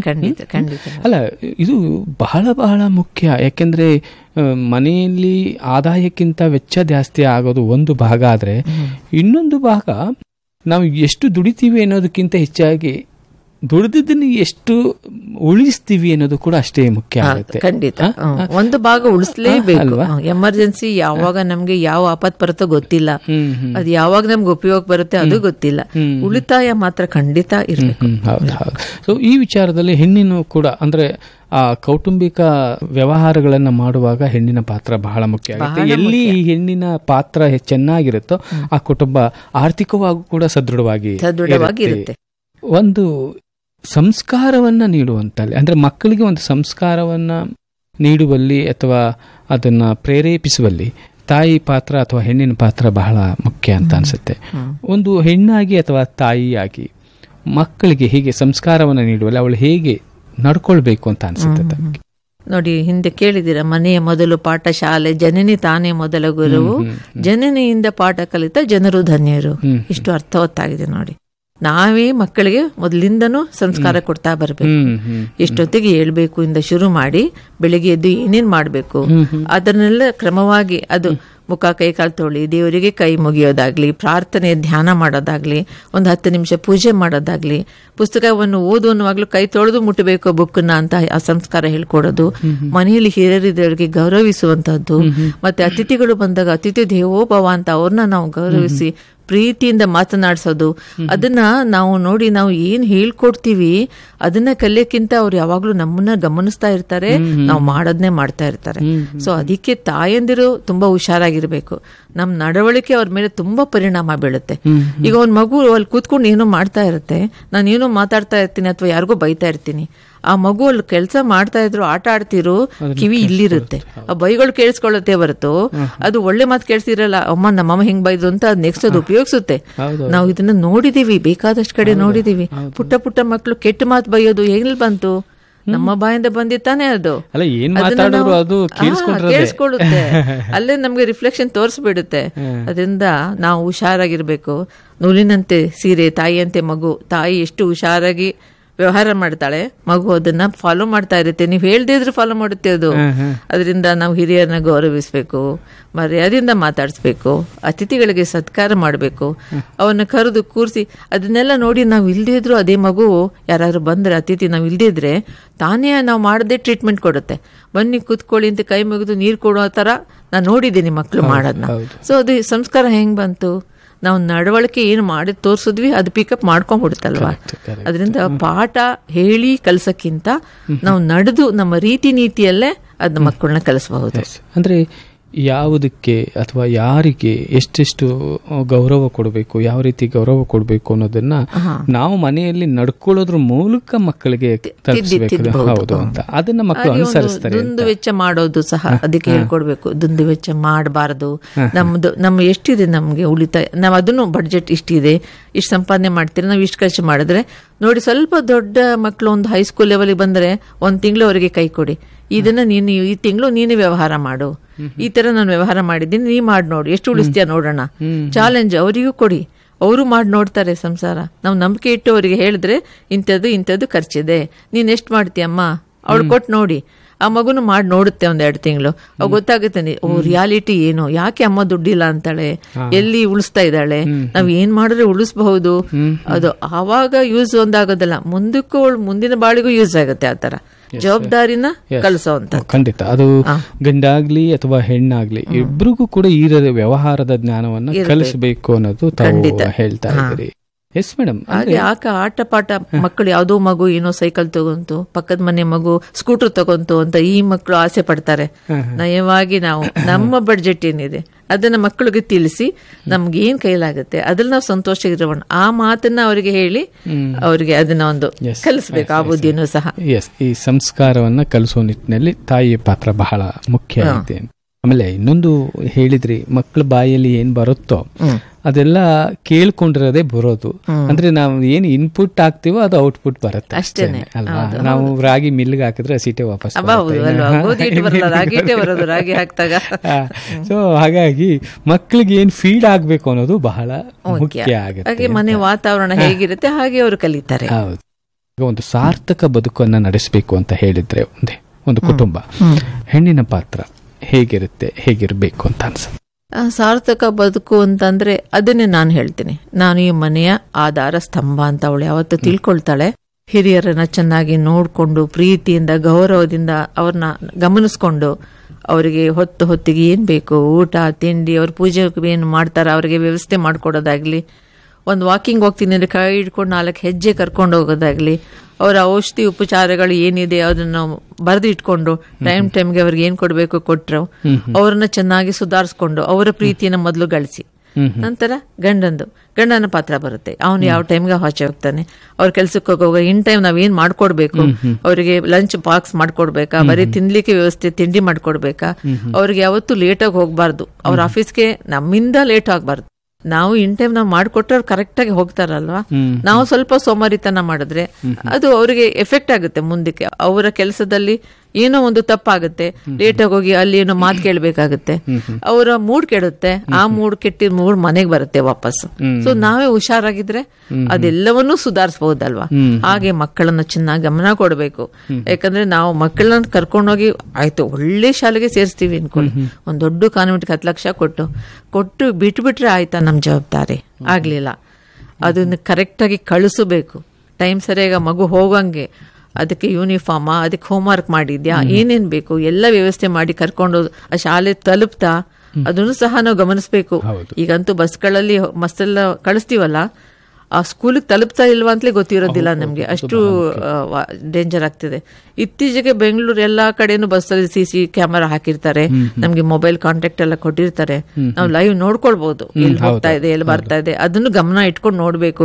ಅಲ್ಲ, ಇದು ಬಹಳ ಬಹಳ ಮುಖ್ಯ. ಯಾಕೆಂದ್ರೆ ಮನೆಯಲ್ಲಿ ಆದಾಯಕ್ಕಿಂತ ವೆಚ್ಚ ಜಾಸ್ತಿ ಆಗೋದು ಒಂದು ಭಾಗ ಆದ್ರೆ, ಇನ್ನೊಂದು ಭಾಗ ನಾವು ಎಷ್ಟು ದುಡಿತೀವಿ ಅನ್ನೋದಕ್ಕಿಂತ ಹೆಚ್ಚಾಗಿ ದುಡಿದಿದ್ದನ್ನು ಎಷ್ಟು ಉಳಿಸ್ತೀವಿ ಅನ್ನೋದು ಕೂಡ ಅಷ್ಟೇ ಮುಖ್ಯ ಆಗುತ್ತೆ. ಖಂಡಿತ ಒಂದು ಭಾಗ ಉಳಿಸ್ಲೇಬೇಕು. ಎಮರ್ಜೆನ್ಸಿ ಯಾವಾಗ ನಮ್ಗೆ ಯಾವ ಆಪತ್ ಬರುತ್ತೋ ಗೊತ್ತಿಲ್ಲ, ಅದು ಯಾವಾಗ ನಮ್ಗೆ ಉಪಯೋಗ ಬರುತ್ತೆ ಅದು ಗೊತ್ತಿಲ್ಲ. ಉಳಿತಾಯ ಮಾತ್ರ ಖಂಡಿತ ಇರಬೇಕು. ಸೊ ಈ ವಿಚಾರದಲ್ಲಿ ಹೆಣ್ಣಿನ ಕೂಡ ಅಂದ್ರೆ ಆ ಕೌಟುಂಬಿಕ ವ್ಯವಹಾರಗಳನ್ನ ಮಾಡುವಾಗ ಹೆಣ್ಣಿನ ಪಾತ್ರ ಬಹಳ ಮುಖ್ಯ ಆಗುತ್ತೆ. ಎಲ್ಲಿ ಈ ಹೆಣ್ಣಿನ ಪಾತ್ರ ಚೆನ್ನಾಗಿರುತ್ತೋ ಆ ಕುಟುಂಬ ಆರ್ಥಿಕವಾಗಿ ಕೂಡ ಸದೃಢವಾಗಿ ಇರುತ್ತೆ. ಒಂದು ಸಂಸ್ಕಾರವನ್ನ ನೀಡುವಂತಲ್ಲಿ ಅಂದ್ರೆ ಮಕ್ಕಳಿಗೆ ಒಂದು ಸಂಸ್ಕಾರವನ್ನ ನೀಡುವಲ್ಲಿ ಅಥವಾ ಅದನ್ನ ಪ್ರೇರೇಪಿಸುವಲ್ಲಿ ತಾಯಿ ಪಾತ್ರ ಅಥವಾ ಹೆಣ್ಣಿನ ಪಾತ್ರ ಬಹಳ ಮುಖ್ಯ ಅಂತ ಅನ್ಸುತ್ತೆ. ಒಂದು ಹೆಣ್ಣಾಗಿ ಅಥವಾ ತಾಯಿಯಾಗಿ ಮಕ್ಕಳಿಗೆ ಹೀಗೆ ಸಂಸ್ಕಾರವನ್ನ ನೀಡುವಲ್ಲಿ ಅವಳು ಹೇಗೆ ನಡ್ಕೊಳ್ಬೇಕು ಅಂತ ಅನ್ಸುತ್ತೆ? ನೋಡಿ, ಹಿಂದೆ ಕೇಳಿದಿರ, ಮನೆಯ ಮೊದಲು ಪಾಠ ಶಾಲೆ, ಜನನಿ ತಾನೇ ಮೊದಲ ಗುರುವು, ಜನನಿಯಿಂದ ಪಾಠ ಕಲಿತ ಜನರು ಧನ್ಯರು. ಇಷ್ಟು ಅರ್ಥವತ್ತಾಗಿದೆ ನೋಡಿ. ನಾವೇ ಮಕ್ಕಳಿಗೆ ಮೊದಲಿಂದನೂ ಸಂಸ್ಕಾರ ಕೊಡ್ತಾ ಬರ್ಬೇಕು. ಎಷ್ಟೊತ್ತಿಗೆ ಹೇಳ್ಬೇಕು ಇಂದ ಶುರು ಮಾಡಿ ಬೆಳಿಗ್ಗೆ ಎದ್ದು ಏನೇನ್ ಮಾಡ್ಬೇಕು ಅದನ್ನೆಲ್ಲ ಕ್ರಮವಾಗಿ, ಅದು ಮುಖ ಕೈ ಕಾಲು ತೊಳಿ, ದೇವರಿಗೆ ಕೈ ಮುಗಿಯೋದಾಗ್ಲಿ, ಪ್ರಾರ್ಥನೆ ಧ್ಯಾನ ಮಾಡೋದಾಗ್ಲಿ, ಒಂದು 10 ನಿಮಿಷ ಪೂಜೆ ಮಾಡೋದಾಗ್ಲಿ, ಪುಸ್ತಕವನ್ನು ಓದುವಾಗ್ಲೂ ಕೈ ತೊಳೆದು ಮುಟ್ಟಬೇಕು ಬುಕ್ನ ಅಂತ ಆ ಸಂಸ್ಕಾರ ಹೇಳ್ಕೊಡೋದು, ಮನೆಯಲ್ಲಿ ಹಿರಿಯರಿಗೆ ಗೌರವಿಸುವಂತಹದ್ದು, ಮತ್ತೆ ಅತಿಥಿಗಳು ಬಂದಾಗ ಅತಿಥಿ ದೇವೋಭವ ಅಂತ ಅವ್ರನ್ನ ನಾವು ಗೌರವಿಸಿ ಪ್ರೀತಿಯಿಂದ ಮಾತನಾಡಿಸೋದು. ಅದನ್ನ ನಾವು ನೋಡಿ, ನಾವು ಏನ್ ಹೇಳ್ಕೊಡ್ತೀವಿ ಅದನ್ನ ಕಲಿಯಕ್ಕಿಂತ ಅವ್ರು ಯಾವಾಗ್ಲೂ ನಮ್ಮನ್ನ ಗಮನಿಸ್ತಾ ಇರ್ತಾರೆ, ನಾವು ಮಾಡೋದನ್ನೇ ಮಾಡ್ತಾ ಇರ್ತಾರೆ. ಸೊ ಅದಕ್ಕೆ ತಾಯಂದಿರು ತುಂಬಾ ಹುಷಾರಾಗಿರ್ಬೇಕು. ನಮ್ ನಡವಳಿಕೆ ಅವ್ರ ಮೇಲೆ ತುಂಬಾ ಪರಿಣಾಮ ಬೀಳುತ್ತೆ. ಈಗ ಒಂದ್ ಮಗು ಅಲ್ಲಿ ಕೂತ್ಕೊಂಡು ಏನೋ ಮಾಡ್ತಾ ಇರುತ್ತೆ, ನಾನು ಏನೋ ಮಾತಾಡ್ತಾ ಇರ್ತೀನಿ ಅಥವಾ ಯಾರಿಗೋ ಬೈತಾ ಇರ್ತೀನಿ, ಆ ಮಗು ಅಲ್ಲಿ ಕೆಲಸ ಮಾಡ್ತಾ ಇದ್ರು, ಆಟ ಆಡ್ತಿರೋ, ಕಿವಿ ಇಲ್ಲಿರುತ್ತೆ, ಆ ಬೈಗಳು ಕೇಳಿಸ್ಕೊಳ್ಳುತ್ತೆ ಹೊರತು ಅದು ಒಳ್ಳೆ ಮಾತು ಕೇಳಿಸಿರಲ್ಲ. ಅಮ್ಮ ನಮ್ಮಮ್ಮ ಹಿಂಗ್ ಬೈದ್ರು ಅಂತ ಅದ್ ನೆಕ್ಸ್ಟ್ ಅದು ಉಪಯೋಗಿಸುತ್ತೆ. ನಾವು ಇದನ್ನ ನೋಡಿದೀವಿ, ಬೇಕಾದಷ್ಟು ಕಡೆ ನೋಡಿದೀವಿ. ಪುಟ್ಟ ಪುಟ್ಟ ಮಕ್ಕಳು ಕೆಟ್ಟ ಮಾತು ಬೈಯೋದು ಎಲ್ಲಿ ಬಂತು? ನಮ್ಮ ಬಾಯಿಂದ ಬಂದಿತ್ತಾನೆ ಅದು. ಕೇಳಿಸ್ಕೊಳ್ಳುತ್ತೆ, ಅಲ್ಲೇ ನಮ್ಗೆ ರಿಫ್ಲೆಕ್ಷನ್ ತೋರಿಸ್ಬಿಡುತ್ತೆ. ಅದರಿಂದ ನಾವು ಹುಷಾರಾಗಿರ್ಬೇಕು. ನೂಲಿನಂತೆ ಸೀರೆ, ತಾಯಿಯಂತೆ ಮಗು. ತಾಯಿ ಎಷ್ಟು ಹುಷಾರಾಗಿ ವ್ಯವಹಾರ ಮಾಡ್ತಾಳೆ, ಮಗು ಅದನ್ನ ಫಾಲೋ ಮಾಡ್ತಾ ಇರುತ್ತೆ. ನೀವು ಹೇಳ್ದಿದ್ರು ಫಾಲೋ ಮಾಡುತ್ತೆ ಅದು. ಅದರಿಂದ ನಾವು ಹಿರಿಯರನ್ನ ಗೌರವಿಸ್ಬೇಕು, ಮರ್ಯಾದೆಯಿಂದ ಮಾತಾಡಿಸ್ಬೇಕು, ಅತಿಥಿಗಳಿಗೆ ಸತ್ಕಾರ ಮಾಡಬೇಕು, ಅವನ್ನ ಕರೆದು ಕೂರಿಸಿ. ಅದನ್ನೆಲ್ಲ ನೋಡಿ ನಾವು ಇಲ್ದಿದ್ರು ಅದೇ ಮಗು ಯಾರು ಬಂದ್ರೆ ಅತಿಥಿ ನಾವು ಇಲ್ದಿದ್ರೆ ತಾನೇ ನಾವು ಮಾಡದೆ ಟ್ರೀಟ್ಮೆಂಟ್ ಕೊಡುತ್ತೆ. ಬನ್ನಿ ಕೂತ್ಕೊಳ್ಳಿ ಅಂತ ಕೈ ಮುಗಿದು ನೀರು ಕೊಡೋ ತರ ನಾನು ನೋಡಿದ್ದೀನಿ ಮಕ್ಕಳು ಮಾಡೋದನ್ನ. ಸೊ ಅದು ಸಂಸ್ಕಾರ ಹೆಂಗ್ ಬಂತು? ನಾವು ನಡವಳಿಕೆ ಏನು ಮಾಡಿ ತೋರ್ಸಿದ್ವಿ ಅದು ಪಿಕಪ್ ಮಾಡ್ಕೊಂಡ್ಬಿಡುತ್ತಲ್ವಾ. ಅದರಿಂದ ಪಾಠ ಹೇಳಿ ಕಲ್ಸಕ್ಕಿಂತ ನಾವು ನಡೆದು ನಮ್ಮ ರೀತಿ ನೀತಿಯಲ್ಲೇ ಅದನ್ನ ಮಕ್ಕಳನ್ನ ಕಲಿಸಬಹುದು. ಅಂದ್ರೆ ಯಾವುದಕ್ಕೆ ಅಥವಾ ಯಾರಿಗೆ ಎಷ್ಟೆಷ್ಟು ಗೌರವ ಕೊಡಬೇಕು, ಯಾವ ರೀತಿ ಗೌರವ ಕೊಡಬೇಕು ಅನ್ನೋದನ್ನ ನಾವು ಮನೆಯಲ್ಲಿ ನಡ್ಕೊಳ್ಳೋದ್ರ ಮೂಲಕ ಮಕ್ಕಳಿಗೆ ಹೌದು ಅಂತ ಅದನ್ನ ಮಕ್ಕಳು ಅನುಸರಿಸ್ತಾರೆ. ದುಂದು ವೆಚ್ಚ ಮಾಡೋದು ಸಹ ಅದಕ್ಕೆ ಹೇಳ್ಕೊಡ್ಬೇಕು. ದುಂದು ವೆಚ್ಚ ಮಾಡಬಾರದು. ನಮ್ಮ ಎಷ್ಟಿದೆ ನಮ್ಗೆ ಉಳಿತಾಯ, ನಾವು ಅದನ್ನು ಬಡ್ಜೆಟ್ ಇಷ್ಟಿದೆ, ಇಷ್ಟು ಸಂಪಾದನೆ ಮಾಡ್ತೀರಿ, ನಾವು ಇಷ್ಟು ಖರ್ಚು ಮಾಡಿದ್ರೆ ನೋಡಿ. ಸ್ವಲ್ಪ ದೊಡ್ಡ ಮಕ್ಕಳು ಒಂದು ಹೈಸ್ಕೂಲ್ ಲೆವೆಲ್ಗೆ ಬಂದ್ರೆ 1 ತಿಂಗಳು ಅವರಿಗೆ ಕೈ ಕೊಡಿ, ಇದನ್ನ ನೀನು ಈ ತಿಂಗಳು ನೀನು ವ್ಯವಹಾರ ಮಾಡು, ಈ ತರ ನಾನು ವ್ಯವಹಾರ ಮಾಡಿದ್ದೀನಿ, ನೀ ಮಾಡಿ ನೋಡು, ಎಷ್ಟು ಉಳಿಸ್ತೀಯ ನೋಡೋಣ. ಚಾಲೆಂಜ್ ಅವರಿಗೂ ಕೊಡಿ, ಅವರು ಮಾಡಿ ನೋಡ್ತಾರೆ ಸಂಸಾರ. ನಾವು ನಂಬಿಕೆ ಇಟ್ಟು ಅವರಿಗೆ ಹೇಳಿದ್ರೆ ಇಂಥದ್ದು ಖರ್ಚಿದೆ, ನೀನ್ ಎಷ್ಟು ಮಾಡ್ತೀಯಮ್ಮ, ಅವಳು ಕೊಟ್ಟು ನೋಡಿ. ಆ ಮಗುನು ಮಾಡಿ ನೋಡುತ್ತೆ 1-2 ತಿಂಗಳು, ಅವ್ ಗೊತ್ತಾಗುತ್ತೆ ರಿಯಾಲಿಟಿ ಏನು, ಯಾಕೆ ಅಮ್ಮ ದುಡ್ಡಿಲ್ಲ ಅಂತಾಳೆ, ಎಲ್ಲಿ ಉಳಿಸ್ತಾ ಇದ್ದಾಳೆ, ನಾವ್ ಏನ್ ಮಾಡಿದ್ರೆ ಉಳಿಸಬಹುದು. ಅದು ಆವಾಗ ಯೂಸ್ ಒಂದಾಗೋದಲ್ಲ, ಮುಂದಕ್ಕೂ ಮುಂದಿನ ಬಾಳಿಗೂ ಯೂಸ್ ಆಗುತ್ತೆ. ಆತರ ಜವಾಬ್ದಾರಿನ ಕಲಿಸೋಂತ. ಖಂಡಿತ ಅದು ಗಂಡಾಗ್ಲಿ ಅಥವಾ ಹೆಣ್ಣಾಗ್ಲಿ ಇಬ್ರಿಗೂ ಕೂಡ ಈ ವ್ಯವಹಾರದ ಜ್ಞಾನವನ್ನ ಕಲಿಸಬೇಕು ಅನ್ನೋದು ತಾವು ಹೇಳ್ತಾ ಇದ್ದೀರಿ. Yes madam. ಹಾಗೆ ಆಟ ಪಾಠ ಮಕ್ಕಳು ಯಾವುದೋ ಮಗು ಏನೋ ಸೈಕಲ್ ತಗೊಂತು, ಪಕ್ಕದ ಮನೆ ಮಗು ಸ್ಕೂಟರ್ ತಗೊಂತು ಅಂತ ಈ ಮಕ್ಕಳು ಆಸೆ ಪಡ್ತಾರೆ. ನಯವಾಗಿ ನಾವು ನಮ್ಮ ಬಡ್ಜೆಟ್ ಏನಿದೆ ಅದನ್ನ ಮಕ್ಕಳಿಗೆ ತಿಳಿಸಿ ನಮ್ಗೆ ಏನ್ ಕೈಲಾಗುತ್ತೆ ಅದ್ರಲ್ಲಿ ನಾವು ಸಂತೋಷ ಇರೋಣ. ಆ ಮಾತನ್ನ ಅವರಿಗೆ ಹೇಳಿ ಅವರಿಗೆ ಅದನ್ನ ಒಂದು ಕಲಿಸ್ಬೇಕು. ಆ ಬುದ್ಧಿನೂ ಸಹ ಈ ಸಂಸ್ಕಾರವನ್ನ ಕಲಿಸುವ ನಿಟ್ಟಿನಲ್ಲಿ ತಾಯಿಯ ಪಾತ್ರ ಬಹಳ ಮುಖ್ಯ ಇದೆ. ಆಮೇಲೆ ಇನ್ನೊಂದು ಹೇಳಿದ್ರಿ, ಮಕ್ಕಳ ಬಾಯಲ್ಲಿ ಏನ್ ಬರುತ್ತೋ ಅದೆಲ್ಲ ಕೇಳ್ಕೊಂಡಿರೋದೇ ಬರೋದು. ಅಂದ್ರೆ ನಾವು ಏನ್ ಇನ್ಪುಟ್ ಹಾಕ್ತಿವೋ ಅದು ಔಟ್ಪುಟ್ ಬರುತ್ತೆ ಅಷ್ಟೇನೆ ಅಲ್ವಾ. ನಾವು ರಾಗಿ ಮಿಲ್ಗೆ ಹಾಕಿದ್ರೆ ಸೀಟೆ ವಾಪಸ್. ಸೊ ಹಾಗಾಗಿ ಮಕ್ಕಳಿಗೆ ಏನ್ ಫೀಡ್ ಆಗ್ಬೇಕು ಅನ್ನೋದು ಬಹಳ ಮುಖ್ಯ ಆಗುತ್ತೆ. ಮನೆ ವಾತಾವರಣ ಹೇಗಿರುತ್ತೆ ಹಾಗೆ ಅವರು ಕಲಿತಾರೆ. ಹೌದು. ಒಂದು ಸಾರ್ಥಕ ಬದುಕನ್ನ ನಡೆಸಬೇಕು ಅಂತ ಹೇಳಿದ್ರೆ ಒಂದು ಕುಟುಂಬ, ಹೆಣ್ಣಿನ ಪಾತ್ರ ಹೇಗಿರ್ಬೇಕು ಅಂತ ಅನ್ಸುತ್ತೆ? ಸಾರ್ಥಕ ಬದುಕು ಅಂತಂದ್ರೆ ಅದನ್ನೇ ನಾನು ಹೇಳ್ತೀನಿ. ನಾನು ಈ ಮನೆಯ ಆಧಾರ ಸ್ತಂಭ ಅಂತ ಅವಳು ಯಾವತ್ತು ತಿಳ್ಕೊಳ್ತಾಳೆ. ಹಿರಿಯರನ್ನ ಚೆನ್ನಾಗಿ ನೋಡಿಕೊಂಡು ಪ್ರೀತಿಯಿಂದ ಗೌರವದಿಂದ ಅವ್ರನ್ನ ಗಮನಿಸ್ಕೊಂಡು ಅವರಿಗೆ ಹೊತ್ತಿಗೆ ಏನ್ ಬೇಕು ಊಟ ತಿಂಡಿ, ಅವ್ರ ಪೂಜೆ ಏನು ಮಾಡ್ತಾರ ಅವರಿಗೆ ವ್ಯವಸ್ಥೆ ಮಾಡ್ಕೊಡೋದಾಗ್ಲಿ, ಒಂದು ವಾಕಿಂಗ್ ಹೋಗ್ತೀನಿ ಅಂದ್ರೆ ಕೈ ಹಿಡ್ಕೊಂಡು 4 ಹೆಜ್ಜೆ ಕರ್ಕೊಂಡು ಹೋಗೋದಾಗ್ಲಿ, ಅವರ ಔಷಧಿ ಉಪಚಾರಗಳು ಏನಿದೆ ಅದನ್ನ ಬರೆದು ಇಟ್ಕೊಂಡು ಟೈಮ್ಗೆ ಅವ್ರಿಗೆ ಏನ್ ಕೊಡ್ಬೇಕು ಕೊಟ್ರು ಅವ್ರನ್ನ ಚೆನ್ನಾಗಿ ಸುಧಾರಿಸ್ಕೊಂಡು ಅವರ ಪ್ರೀತಿಯನ್ನ ಮೊದಲು ಗಳಿಸಿ, ನಂತರ ಗಂಡನ ಪಾತ್ರ ಬರುತ್ತೆ. ಅವನು ಯಾವ ಟೈಮ್ಗೆ ಆಚೆ ಹೋಗ್ತಾನೆ, ಅವ್ರ ಕೆಲ್ಸಕ್ಕೆ ಹೋಗುವಾಗ ಇನ್ ಟೈಮ್ ನಾವ್ ಏನ್ ಮಾಡ್ಕೊಡ್ಬೇಕು, ಅವರಿಗೆ ಲಂಚ್ ಬಾಕ್ಸ್ ಮಾಡ್ಕೊಡ್ಬೇಕಾ, ಬರೀ ತಿನ್ಲಿಕ್ಕೆ ವ್ಯವಸ್ಥೆ ತಿಂಡಿ ಮಾಡ್ಕೊಡ್ಬೇಕಾ, ಅವ್ರಿಗೆ ಯಾವತ್ತೂ ಲೇಟಾಗಿ ಹೋಗ್ಬಾರ್ದು, ಅವ್ರ ಆಫೀಸ್ಗೆ ನಮ್ಮಿಂದ ಲೇಟ್ ಆಗ್ಬಾರ್ದು. ನಾವು ಇನ್ ಟೈಮ್ ನಾವು ಮಾಡ್ಕೊಟ್ರೆ ಅವ್ರು ಕರೆಕ್ಟ್ ಆಗಿ ಹೋಗ್ತಾರಲ್ವಾ. ನಾವು ಸ್ವಲ್ಪ ಸೋಮಾರಿತನ ಮಾಡಿದ್ರೆ ಅದು ಅವರಿಗೆ ಎಫೆಕ್ಟ್ ಆಗುತ್ತೆ ಮುಂದಕ್ಕೆ. ಅವರ ಕೆಲಸದಲ್ಲಿ ಏನೋ ಒಂದು ತಪ್ಪಾಗುತ್ತೆ, ಲೇಟಾಗಿ ಹೋಗಿ ಅಲ್ಲಿ ಏನೋ ಮಾತು ಕೇಳಬೇಕಾಗುತ್ತೆ, ಅವರ ಮೂಡ್ ಕೆಡುತ್ತೆ, ಆ ಮೂಡ್ ಕೆಟ್ಟಿದ ಮೂಡ್ ಮನೆಗೆ ಬರುತ್ತೆ ವಾಪಸ್. ಸೊ ನಾವೇ ಹುಷಾರಾಗಿದ್ರೆ ಅದೆಲ್ಲವನ್ನೂ ಸುಧಾರಿಸಬಹುದಲ್ವಾ. ಹಾಗೆ ಮಕ್ಕಳನ್ನ ಚೆನ್ನಾಗಿ ಗಮನ ಕೊಡಬೇಕು. ಯಾಕಂದ್ರೆ ನಾವು ಮಕ್ಕಳನ್ನ ಕರ್ಕೊಂಡೋಗಿ ಆಯ್ತು ಒಳ್ಳೆ ಶಾಲೆಗೆ ಸೇರಿಸ್ತೀವಿ ಅನ್ಕೊಳ್ಳಿ, ಒಂದ್ ದೊಡ್ಡ ಕಾನ್ವೆಂಟ್ಗೆ 10 ಲಕ್ಷ ಕೊಟ್ಟು ಬಿಟ್ಬಿಟ್ರೆ ಆಯ್ತಾ ನಮ್ ಜವಾಬ್ದಾರಿ ಆಗ್ಲಿಲ್ಲ. ಅದನ್ನ ಕರೆಕ್ಟ್ ಆಗಿ ಕಳಿಸಬೇಕು, ಟೈಮ್ ಸರಿಯಾಗಿ ಮಗು ಹೋಗಂಗೆ, ಅದಕ್ಕೆ ಯೂನಿಫಾರ್ಮ್, ಅದಕ್ಕೆ ಹೋಮ್ವರ್ಕ್ ಮಾಡಿದ್ಯಾ, ಏನೇನ್ ಬೇಕು ಎಲ್ಲ ವ್ಯವಸ್ಥೆ ಮಾಡಿ ಕರ್ಕೊಂಡು ಆ ಶಾಲೆ ತಲುಪ್ತಾ ಅದನ್ನು ಸಹ ನಾವು ಗಮನಿಸಬೇಕು. ಈಗಂತೂ ಬಸ್ಗಳಲ್ಲಿ ಮಸ್ತೆಲ್ಲ ಕಳಿಸ್ತೀವಲ್ಲ, ಆ ಸ್ಕೂಲಿಗೆ ತಲುಪ್ತಾ ಇಲ್ವಾ ಅಂತಲೇ ಗೊತ್ತಿರೋದಿಲ್ಲ ನಮ್ಗೆ, ಅಷ್ಟು ಡೇಂಜರ್ ಆಗ್ತಿದೆ. ಇತ್ತೀಚೆಗೆ ಬೆಂಗಳೂರು ಎಲ್ಲಾ ಕಡೆನೂ ಬಸ್ಸಲ್ಲಿ CC ಕ್ಯಾಮೆರಾ ಹಾಕಿರ್ತಾರೆ, ನಮ್ಗೆ ಮೊಬೈಲ್ ಕಾಂಟ್ಯಾಕ್ಟ್ ಎಲ್ಲ ಕೊಟ್ಟಿರ್ತಾರೆ, ನಾವು ಲೈವ್ ನೋಡ್ಕೊಳ್ಬಹುದು ಎಲ್ಲಿ ಹೋಗ್ತಾ ಇದೆ ಎಲ್ಲಿ ಬರ್ತಾ ಇದೆ, ಅದನ್ನು ಗಮನ ಇಟ್ಕೊಂಡು ನೋಡ್ಬೇಕು.